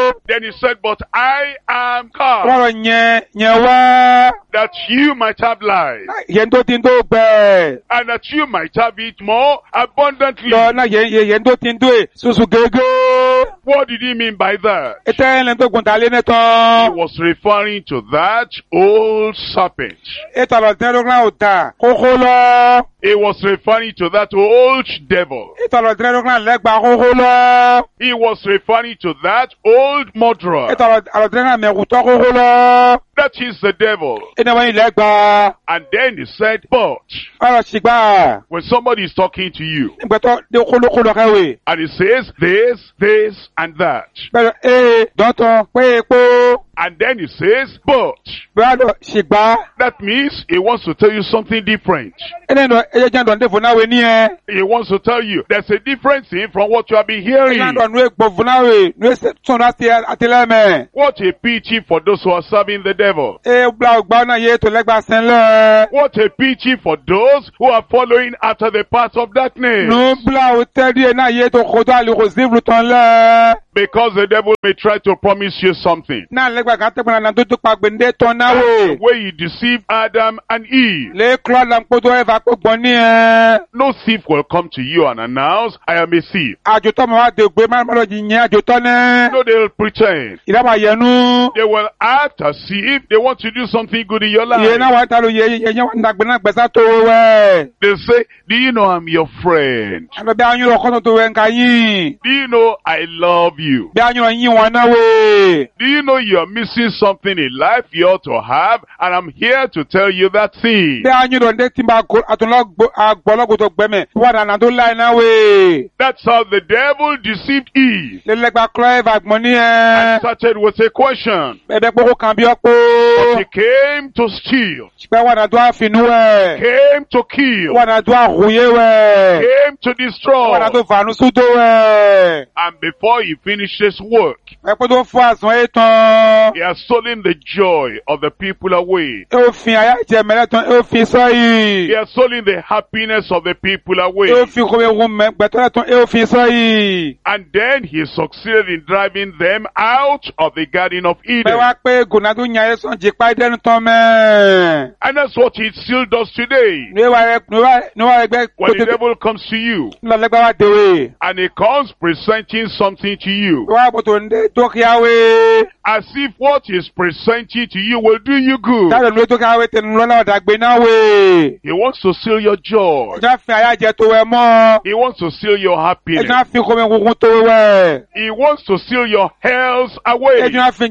Then he said, but I am come Wọ́n rọ̀ yẹn yẹn wá. that you might have life, Yẹn tó ti ń tó gbẹ. and that you might have it more abundantly. Lọ náà yẹn yẹn tó ti ń tó ẹ̀ soso gẹ́gẹ́. What did he mean by that? Ètò ẹ̀ lẹ́nu tó gùn tà lé ní He tán. was referring to that old serpent. Ètò àlọ́ tẹ́lẹ̀ kan ò tà kókó lọ. He was referring to that old devil. Ètò àlọ́ tẹ́lẹ̀ kan lẹ́gbàá kókó lọ. He was referring to that old murderer. Ètò àlọ́ tẹ́lẹ̀ kan mẹ̀kútọ́ kókó lọ. That is the devil. Ẹni wọ́n yìí lẹ́gbàá. And then he said, but Ọ̀rọ̀ ṣìgbà. when somebody is talking to you Ìgbẹ́tọ̀ dé kólókóló kẹ́wé. and he says this, this, and that, Bẹ́ẹ̀ ee dọ́tọ̀ pé epo. and then he says, but Bẹ́ẹ̀ lọ ṣìgbà. that means he wants to tell you something different. Ẹni lọ ẹyẹ jẹ́ àdán dé fúnáwé ní ẹ. He wants to tell you there's a different thing from what you have been hearing. Ẹyẹ àdán nú egbò fúnáwé nú ẹsẹ̀ tún àtìlẹ́mẹ̀. What a pity for those who are serving the devil. Ẹ gbà ọgbà náà yé ètò lẹ́gbàá sẹ́lẹ̀. What a pity for those who are following after the path of darkness. Nú bla òtẹ́rì ẹ̀ náà yé ètò kòtò àlùkò sífù tán lẹ̀. Because the devil may try to promise you something. Náà lẹ́gbàá kan tẹ́gbọ̀n náà tó tó pa gbèndé tán náà wò. The way he deceived Adam and Eve. Lé kúrò àlàǹkótó ẹ̀fà pé gbọ́n ní ẹ. No thief will come to you and announce, I am a thief. Àjòtọ́ mọ̀ wá dé gbé má lọ jì yẹn àjòtọ́ náà. No, they will pretend. Ìdábà yẹnu. They will act as if they want to do something good in your Ìyẹn náà life. wà á ta ló yẹ yẹ yẹn wà ní àgbẹ̀ náà gbẹ̀sà tó wẹ̀. They say, do you know I'm your friend? Àlọ́ bí a yún lọ kọ́tọ̀ tó wẹ̀ nǹkan yín. Do you know I love you? Bí a yún lọ yín wọn náà wẹ̀. Do you know you're missing something in life you ought to have? And I'm here to tell you that thing. Bí a yún lọ ndé tí n bá àtúnlọ́ àgbọ̀lọ́gùtò gbẹ̀mẹ̀ wà dànà tó láì náà wẹ̀. That's how the devil deceived Eve. Lẹ́lẹ́gbà kúrọ́ ẹ̀fà gbọ́n ní And ẹ. started with a question. Ẹ̀bẹ̀ pé kó kàn bí But ọ̀pọ̀. he came to steal, Ṣùgbọ́n wà dànà tó àfinú ẹ̀. came to kill, Wà dànà tó àhùyé wẹ̀. came to Wà destroy. dànà tó fàánú sútó wẹ̀. And before he finished his work, Ẹ̀pẹ́ tó fún àsán ẹ̀ tán. he has stolen the joy of the people away. Ẹ ò fi àyà ìjẹ mẹ́lẹ̀ tán, ẹ ò fi He sọ́yì. has stolen the happiness of the people Ẹ ò away. fi kòwé ohun mẹ́gbẹ̀tọ́lẹ̀ tán, ẹ ò fi sọ́yì. And then he succeeded in driving them out of the Garden of Bẹ́ẹ̀ Eden. wá pé gònàdó nyà ẹ̀ sàn jìpá ìdẹ́nu tán mẹ́. And that's what he still does today. Níwá ẹgbẹ́ When the kótó devil comes to you lọ́lẹ́gbẹ́ wá dèwé. and he comes presenting something to you, Wá bòtò ndé tókíáwé. as if what he's presenting to you will do you good. Táyọ̀ ló tókíáwé tẹnu lọ́nà ọ̀dàgbé náà wé. He wants to steal your joy. Ẹjọ́ fi àyà jẹ tó wẹ̀ mọ́. He wants to steal your happiness. Ẹjọ́ fi kòwé ohun tó wẹ̀. He wants to steal your health away. Ẹjọ́ fi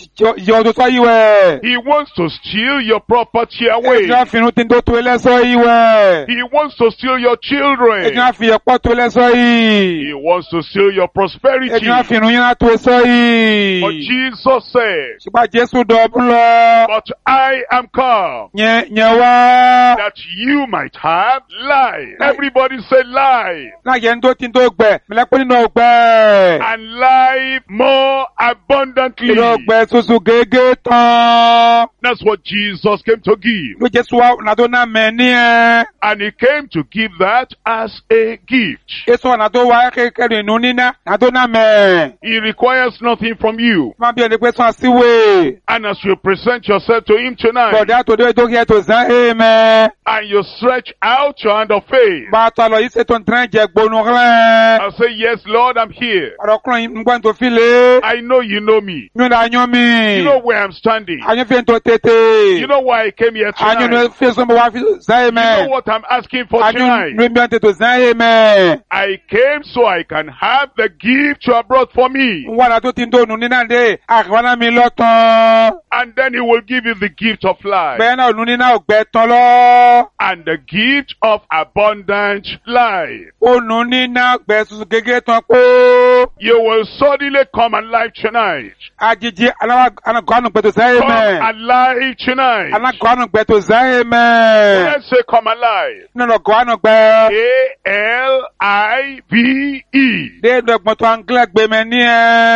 yọ ọdún sọ́yì wẹ̀. He wants to steal your property away. Ẹjọ́ fi irun tí ń tó tó ẹlẹ́sọ́ yìí wẹ̀. He wants to steal your children. Ẹjọ́ fi ẹ̀pọ̀ tó ẹlẹ́sọ́ yìí. He wants to steal your prosperity. Ẹjọ́ fi irun yín tó ẹsọ́ yìí. But Jesus said, Ṣùgbọ́n Jésù dọ̀bùn lọ. but I am come Yẹn yẹn wá. that you might have life. Everybody say life. Láyé ń tó tí ń tó gbẹ. Mẹ̀lẹ́pẹ́ nínú ọgbẹ́. And life more abundantly. Nínú ọgbẹ́ soso gègé tán. That's what Jesus came to give. Ló Jésù wá nàdó náà mẹ́ ní ẹ. And he came to give that as a gift. Jésù wà nàdó wá kékeré nínú níná. Nàdó náà mẹ́. He requires nothing from you. Má bí ẹni pé sàn síwèé. And as you present yourself to him tonight, Bọ̀dá tó dé tó kí ẹ tó sàn é mẹ́. and you stretch out your hand of faith, Bá a tọ́ lọ yìí ṣe tó ń tẹ́rẹ̀ jẹ gbónú rẹ̀. I'll say, yes, Lord, I'm here. Ọ̀rọ̀kùnrin ń gbọ́n tó fi lé. I know you know me. Yún ní anyọ́ mi. You know where I'm standing. Anyọ́ fi ń tó tètè. You know why I came here Anyọ́ ní tonight. fi sọ́nbọ̀ wá fi sàn é You know mẹ́. what I'm asking for Anyọ́ tonight. ní bí wọ́n ti tó sàn é mẹ́. I came so I can have the gift you have brought for me. Wọ́n náà tó ti ń dóònù nínú àdé. Àkàwọ́nà mi lọ́tàn. And then he will give you the gift of life. Bẹ́ẹ̀ náà ònú nínú ọ̀gbẹ́ tán lọ. And the gift of abundant life. Ònú nínú ọ̀gbẹ́ tuntun gẹ́gẹ́ tán pé. You will suddenly come alive tonight. Àjèjì alágọ̀ọ́nù gbẹ̀tò sàn é Come mẹ́. alive tonight. Alágọ̀ọ́nù gbẹ̀tò sàn é mẹ́. Let's say come alive. Nínú ọ̀gọ̀ọ́nù gbẹ. A L I V E. Déèdù ẹ̀gbọ́n tó àǹgílẹ̀ gbẹmẹ ní ẹ. A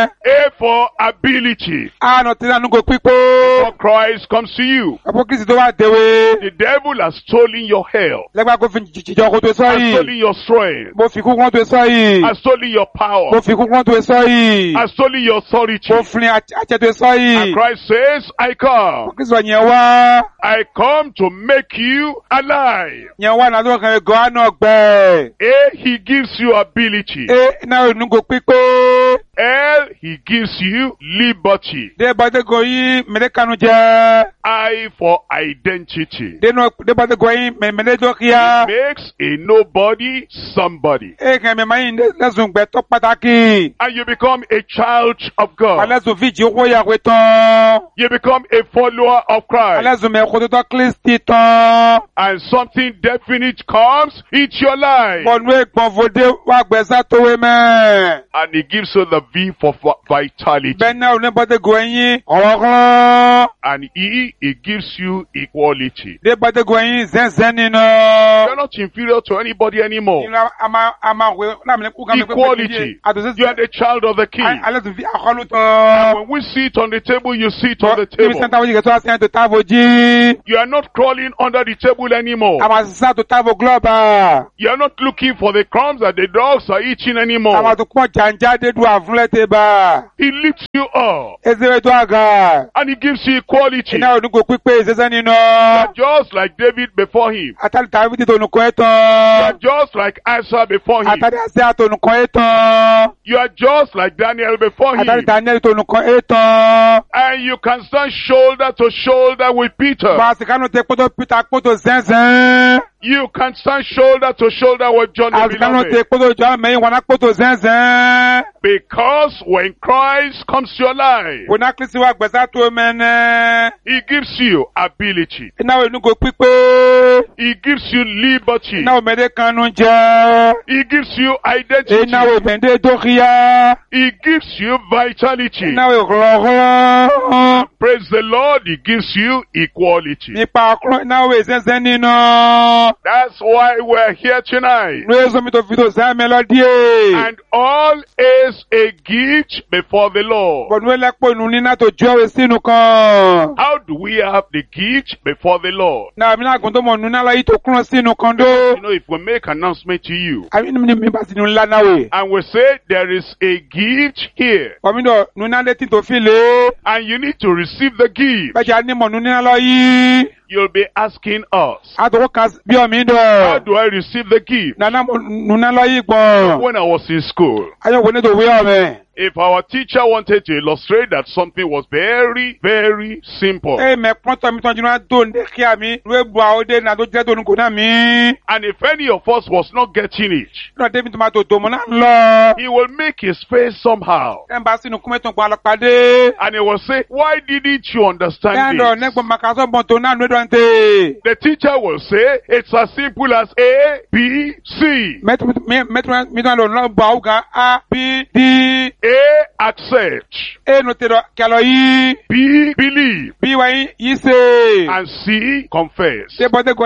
Pray for ability. Ano tina nugo pipo. For Christ comes to you. Apo Kristi tó wá dewe. The devil has stolen your health. Lẹ́gbàá kó fi jìjọ kó tó sọ Has yìí. stolen your strength. Mo fi kú kó tó sọ yìí. Has stolen your power. Mo fi kú kó tó sọ yìí. Has stolen your authority. Mo fi àjẹ tó sọ yìí. And Christ says, I come. Kristi wà yẹn wá. I come to make you alive. Yẹn wá náà tó kàn ẹ́ gan-an náà gbẹ. A, he gives you ability. E náà nugo pipo. L, he gives you liberty. De bàtẹ́ kò yí mẹ́lẹ́kanu jẹ́. I, for identity. De bàtẹ́ kò yí mẹ́lẹ́dọ́ kíá. Makes a nobody somebody. E kàn mẹ́ máa yín lẹ́sùn gbẹ̀tọ́ pàtàkì. And you become a child of God. Alẹ́sùn fìjì owó yàwé tán. You become a follower of Christ. Alẹ́sùn mẹ́ kótótó Kristi tán. And something definite comes into your life. Bọ̀nú ẹ̀gbọ́n fòdé wà gbẹ̀sà tówé mẹ́. And he gives you the V for vitality. Bẹ́ẹ̀ náà ò ní bàtẹ́ kò yín ọ̀rọ̀. And E, he gives you equality. De bàtẹ́ kò yín zẹ́nzẹ́n nínú. You're not inferior to anybody anymore. Equality. You are the child of the king. And when we sit on the table, you sit on the table. You are not crawling under the table anymore. You are not looking for the crumbs that the dogs are eating anymore. He lifts you up. And he gives you equality. You are just like David before him. You are just like Asa before him. You are just like Daniel before him. And you can stand shoulder to shoulder with Peter. You can stand shoulder to shoulder with John the Beloved. Because when Christ comes to your life, he gives you ability. He gives you liberty. He gives you identity. He gives you vitality. Praise the Lord, he gives you equality. That's why we're here tonight. And all is a gift before the Lord. How do we have the gift before the Lord? You know, if we make an announcement to you, and we say there is a gift here, and you need to receive the gift, you'll be asking us, how do I receive the gift? When I was in school, if our teacher wanted to illustrate that something was very, very simple, and if any of us was not getting it, he will make his face somehow, and he will say, why didn't you understand this? The teacher will say, it's as simple as A, B, C. A, accept. B, believe. And C, confess.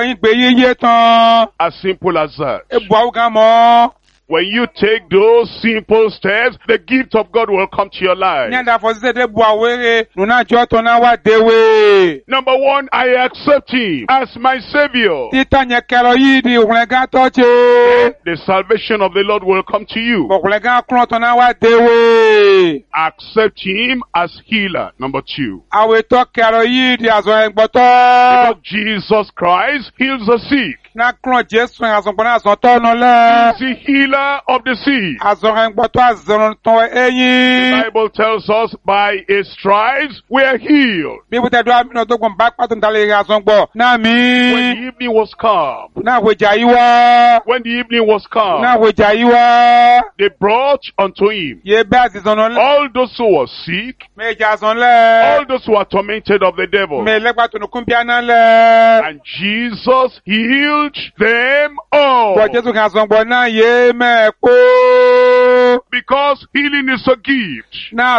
As simple as that. When you take those simple steps, the gift of God will come to your life. Number one, I accept him as my savior. The salvation of the Lord will come to you. Accept him as healer. Number two, because Jesus Christ heals the sick. He's the healer of the sick. The Bible tells us by his stripes we are healed. When the evening was come, when the evening was come, they brought unto him all those who were sick, all those who were tormented of the devil, and Jesus healed them all. Because healing is a gift.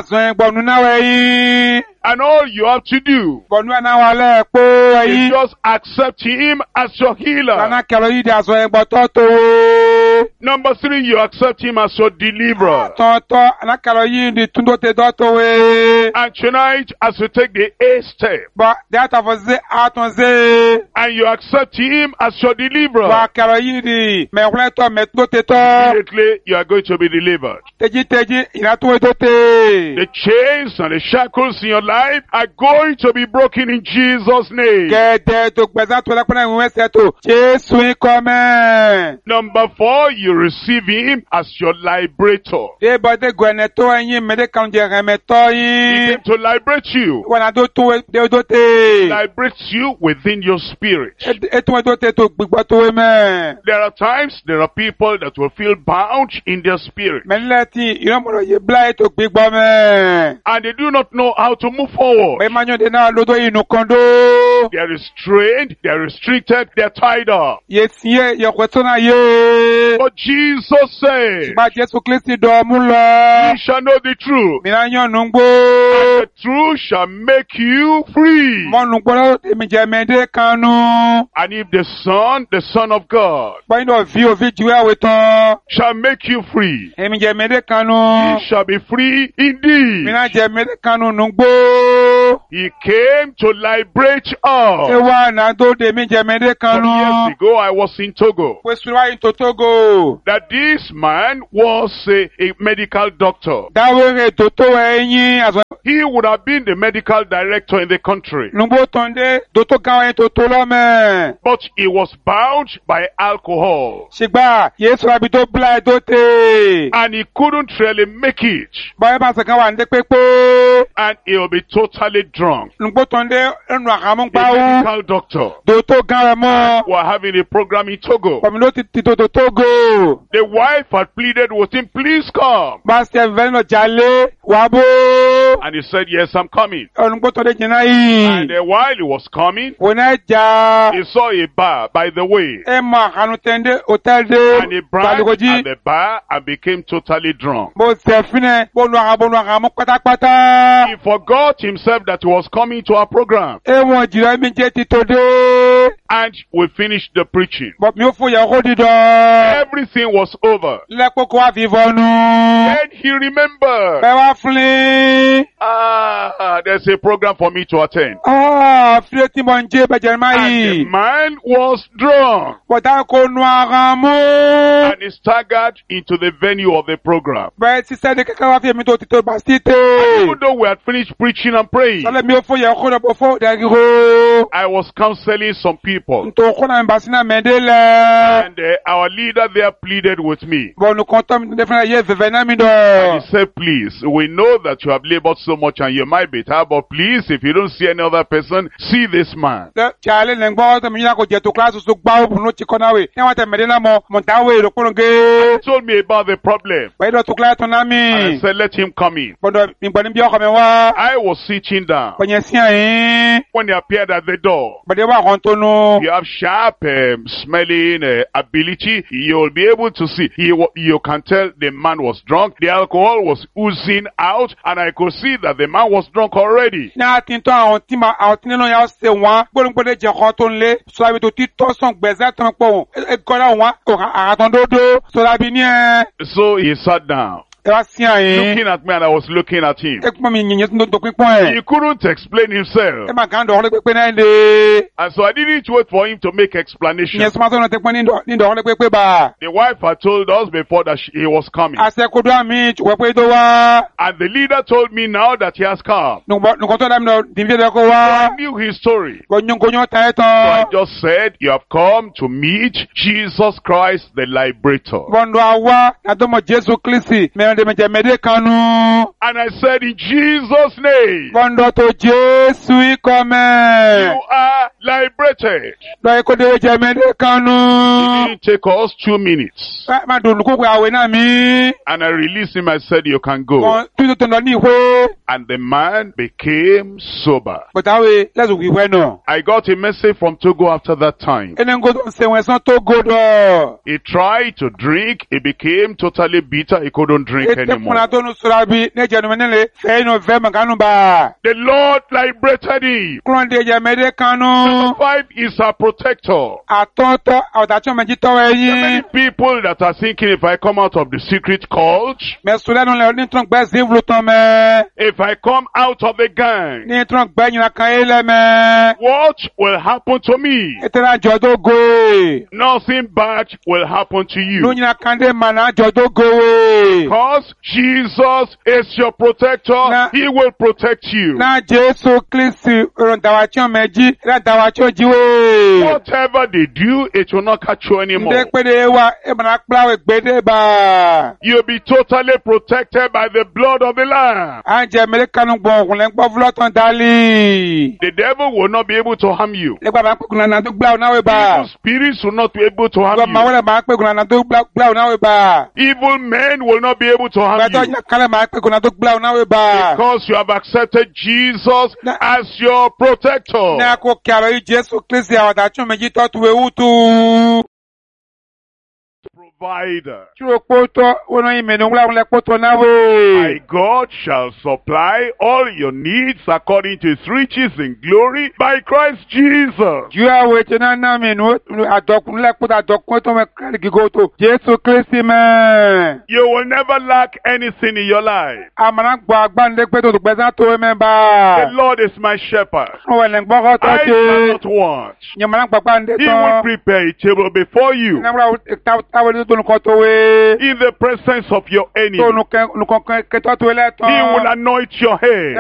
And all you have to do is just accept him as your healer. Number three, you accept him as your deliverer. Tonto anakalo yindi tundo te doto we. And tonight, as you take the eighth step, Ba data voze atonze. and you accept him as your deliverer, Ba kalo yindi me wle to me to te to. immediately you are going to be delivered. Teji teji ina to do te. The chains and the shackles in your life are going to be broken in Jesus' name. Kete to gbeza to la pona we se to. Jesu ikome. Number four, you receive him as your liberator. De bode gwene to yin me de kan je reme to He yin. came to liberate you, Wana do to de do te. liberate you within your spirit. Etu do te to gbigbo to we me. There are times, there are people that will feel bound in their spirit, Melati iromo ye bla to gbigbo me. and they do not know how to move forward. Be manyo de na lodo inu kondo. They are restrained, they are restricted, they are tied up. Ye siye ye kwetona ye. But Jesus said, Ba Jesu Kristi do mu "You lo. shall know the truth, Mi na yan and nungbo. the truth shall make you free." Mo nungbo lo mi je me de kanu. And if the Son, the Son of God, Ba ino vi o vi juwe awetan. shall make you free, E mi je me de kanu. you shall be free indeed. Mi na je me de kanu nungbo. He came to liberate E us. wa na do de mi je me de Some kanu. years ago, I was in Togo. We suwa in Totogo. That this man was a, a medical doctor. Dawere toto eyin aso. He would have been the medical director in the country. Nungbo tonde toto kan yin toto lo me. But he was bound by alcohol. Shigba Yesu abi to bla do te. And he couldn't really make it. Ba ba se kan wa nde pepe. And he'll be totally drunk. Nungbo tonde enu akamu A pa u. medical doctor. Doto gan mo. Were having a program in Togo. Pamilo ti ti to Togo. The wife had pleaded with him, "Please come." Ba se veno jale wabo. And he said, "Yes, I'm coming." Nungbo tonde jina And yi. uh, while he was coming, Wona ja. he saw a bar by the way. E ma kanu tende hotel de. And he branched at Balogoji. the bar and became totally drunk. Bo se fine bo nu aga bo nu aga mo pátápátá. He forgot himself that he was coming to our program. E won jira mi je ti to de. And we finished the preaching. Bo mi o fo ya ko didan. Everything was over. Lepo ko wa fi vonu. Then he remembered, Be wa flin. ah, there's a program for me to attend. Ah, file ti mo nje be je ma And the yi. man was drunk. Bo ta ko nu aga mo. And he staggered into the venue of the program. Be si se de kaka wa fi mi to ti to ba si te. Even though we had finished preaching and praying, Sale mi o fo ya ko do bo fo de ro. I was counseling some people. Nto ko na mbasi na mendele. And uh, our leader there pleaded with me. Bo nu konta mi de fana ye veve na mi do. And he said, "Please, we know that you have labored so much and you might be tired, but please, if you don't see any other person, see this man." Chale le ngbo to mi na ko je to class so gba o no ti ko na we. E wa te mede na mo mo ta we ro ko He ge. told me about the problem. Ba do to class to na And I mi. said, "Let him come in." Bo do mi gbo ni bi o ko mi wa. I was sitting down. Ko yen si an. When he appeared at the door, Ba de wa kon to nu. you have sharp um, smelling uh, ability. You'll be able to see. He, wa- you can tell the man was drunk. The alcohol was oozing out, and I could see that the man was drunk already. Na tin to àwọn tí ma àwọn tí nínú ya se wọ́n gbóngbó de jẹ kan tó ń lé sọ abi tó ti tọ́ sàn gbẹ̀sẹ̀ tó ń pọ̀ wọ́n ẹ kọ́ra wọn àtàn dódó sọ abi ní ẹ So he sat down, ẹ wá sí àyín looking at me, and I was looking at him. ẹ kúmọ̀ mi yìnyín tó tó pípọ́n ẹ̀ He couldn't explain himself. ẹ máa kàn dọ̀ọ́lẹ́ pépé náà lé And so I didn't wait for him to make explanation. ìyẹn sọmọ sọ̀rọ̀ tẹ́pọ́n ní dọ̀ọ́lẹ́ pépé bá The wife had told us before that she, he was coming. àṣẹkodo àmì ìtùwẹ́ pé tó wá And the leader told me now that he has come. nǹkan tó dàbí lọ dìbí ẹ̀dẹ́ kó wá I knew his story. gbọ̀nyọ̀gbọ̀nyọ̀ tẹ̀ So I tán just said, "You have come to meet Jesus Christ, the liberator." bọ̀ndọ̀ àwa àdọ́mọ̀ Jésù Kristi mẹ́rẹ̀ndẹ̀mẹ̀jẹ̀mẹ̀dẹ́ kanu And I said, "In Jesus' name, bọ̀ndọ̀ tó Jésù ikọ̀ mẹ́. you are liberated." Lọ́yẹ̀ kó dé jẹ mẹ́lẹ́ kanu. It didn't take us two minutes. Má dùn lùkúkú àwẹ̀ náà mi. And I released him. I said, "You can go." Wọ́n tún tó lọ ní ìwé. And the man became sober. Bọ̀dáwé lẹ́sùn ìwé náà. I got a message from Togo after that time. Ẹni ń gbọ́dọ̀ ṣẹ̀wọ̀n ẹ̀sán tó gbọ́dọ̀. He tried to drink. He became totally bitter. He couldn't drink Ètè fúnra anymore. tó ń sọ̀rọ̀ bí n'ẹ̀jẹ̀ nu nílé fẹ́ inú fẹ́ màkánú bá. The Lord liberated him. Kúrò dé jẹ mẹ́lẹ́ kanu. tún. five is our protector. Àtọ́tọ́ àwọ̀dàtún méjì tọ́wọ́ There are many ẹ̀yìn. people that are thinking if I come out of the secret cult, Mẹ̀sùn lẹ́nu lẹ̀ ní tún gbẹ́ sí ìwúlò tán mẹ́. if I come out of the gang, Ní tún gbẹ́ yìnyín kan yé lẹ́ mẹ́. what will happen to me? Ètò ìrìnàjò tó goe. Nothing bad will happen to you. Lóyìn kan dé màná àjọ tó goe. Because Jesus is your protector, Na- He will protect you. Na Jésù Kristi ìrọ̀dàwàtsọ́ méjì ìrọ̀dàwàtsọ́ jíwé. Whatever they do, it will not catch you anymore. Ndé péde wa ìmọ̀nà kpláwé gbédé bá. You'll be totally protected by the blood of the Lamb. À ń jẹ mẹ́lẹ́ kanu gbọ̀n òkùnlẹ̀ ńgbọ́ fúlọ́tàn dálí. The devil will not be able to harm you. Nígbà máa ń pèkùn nànà tó gbláwó náwó bá. Evil spirits will not be able to harm Nígbà máa you. wọlé máa ń pèkùn nànà tó gbláwó náwó bá. Evil men will not be able to harm Gbàtọ́ you. yẹn kálẹ̀ máa ń pèkùn nànà tó gbláwó náwó bá. Because you have accepted Jesus Na- as your protector. Ní àkó kí àlọ́ yìí Jésù Kristi àwọ̀dàtsọ́ méjì tọ́tù ewu tú. Provider. Tsúrò kpótọ́ wọn yìí mẹ́nu ńlá kpótọ́ náwó. My God shall supply all your needs according to his riches in glory by Christ Jesus. Ju àwọn ètò náà náà mẹ́nu àdọ̀kùn ńlá kpótọ́ àdọ̀kùn tó mẹ́ kárí gígó tó. Jésù Kristi mẹ́. You will never lack anything in your life. Àmàlà gbọ́ àgbàǹdé pé tó tó gbẹ́sán tó wẹ́ mẹ́ The bá. Lord is my shepherd. Wọ́n lẹ̀ ń gbọ́ kọ́ I tó shall ṣe. not want. Nyàmàlà gbàgbàǹdé He tán. will prepare a table before you Nàmúlà táwọn tó nùkọ́ tó wé. in the presence of your Tó enemy. nùkọ́ kẹ́tọ́ tó wé He will lẹ́tọ́. anoint your head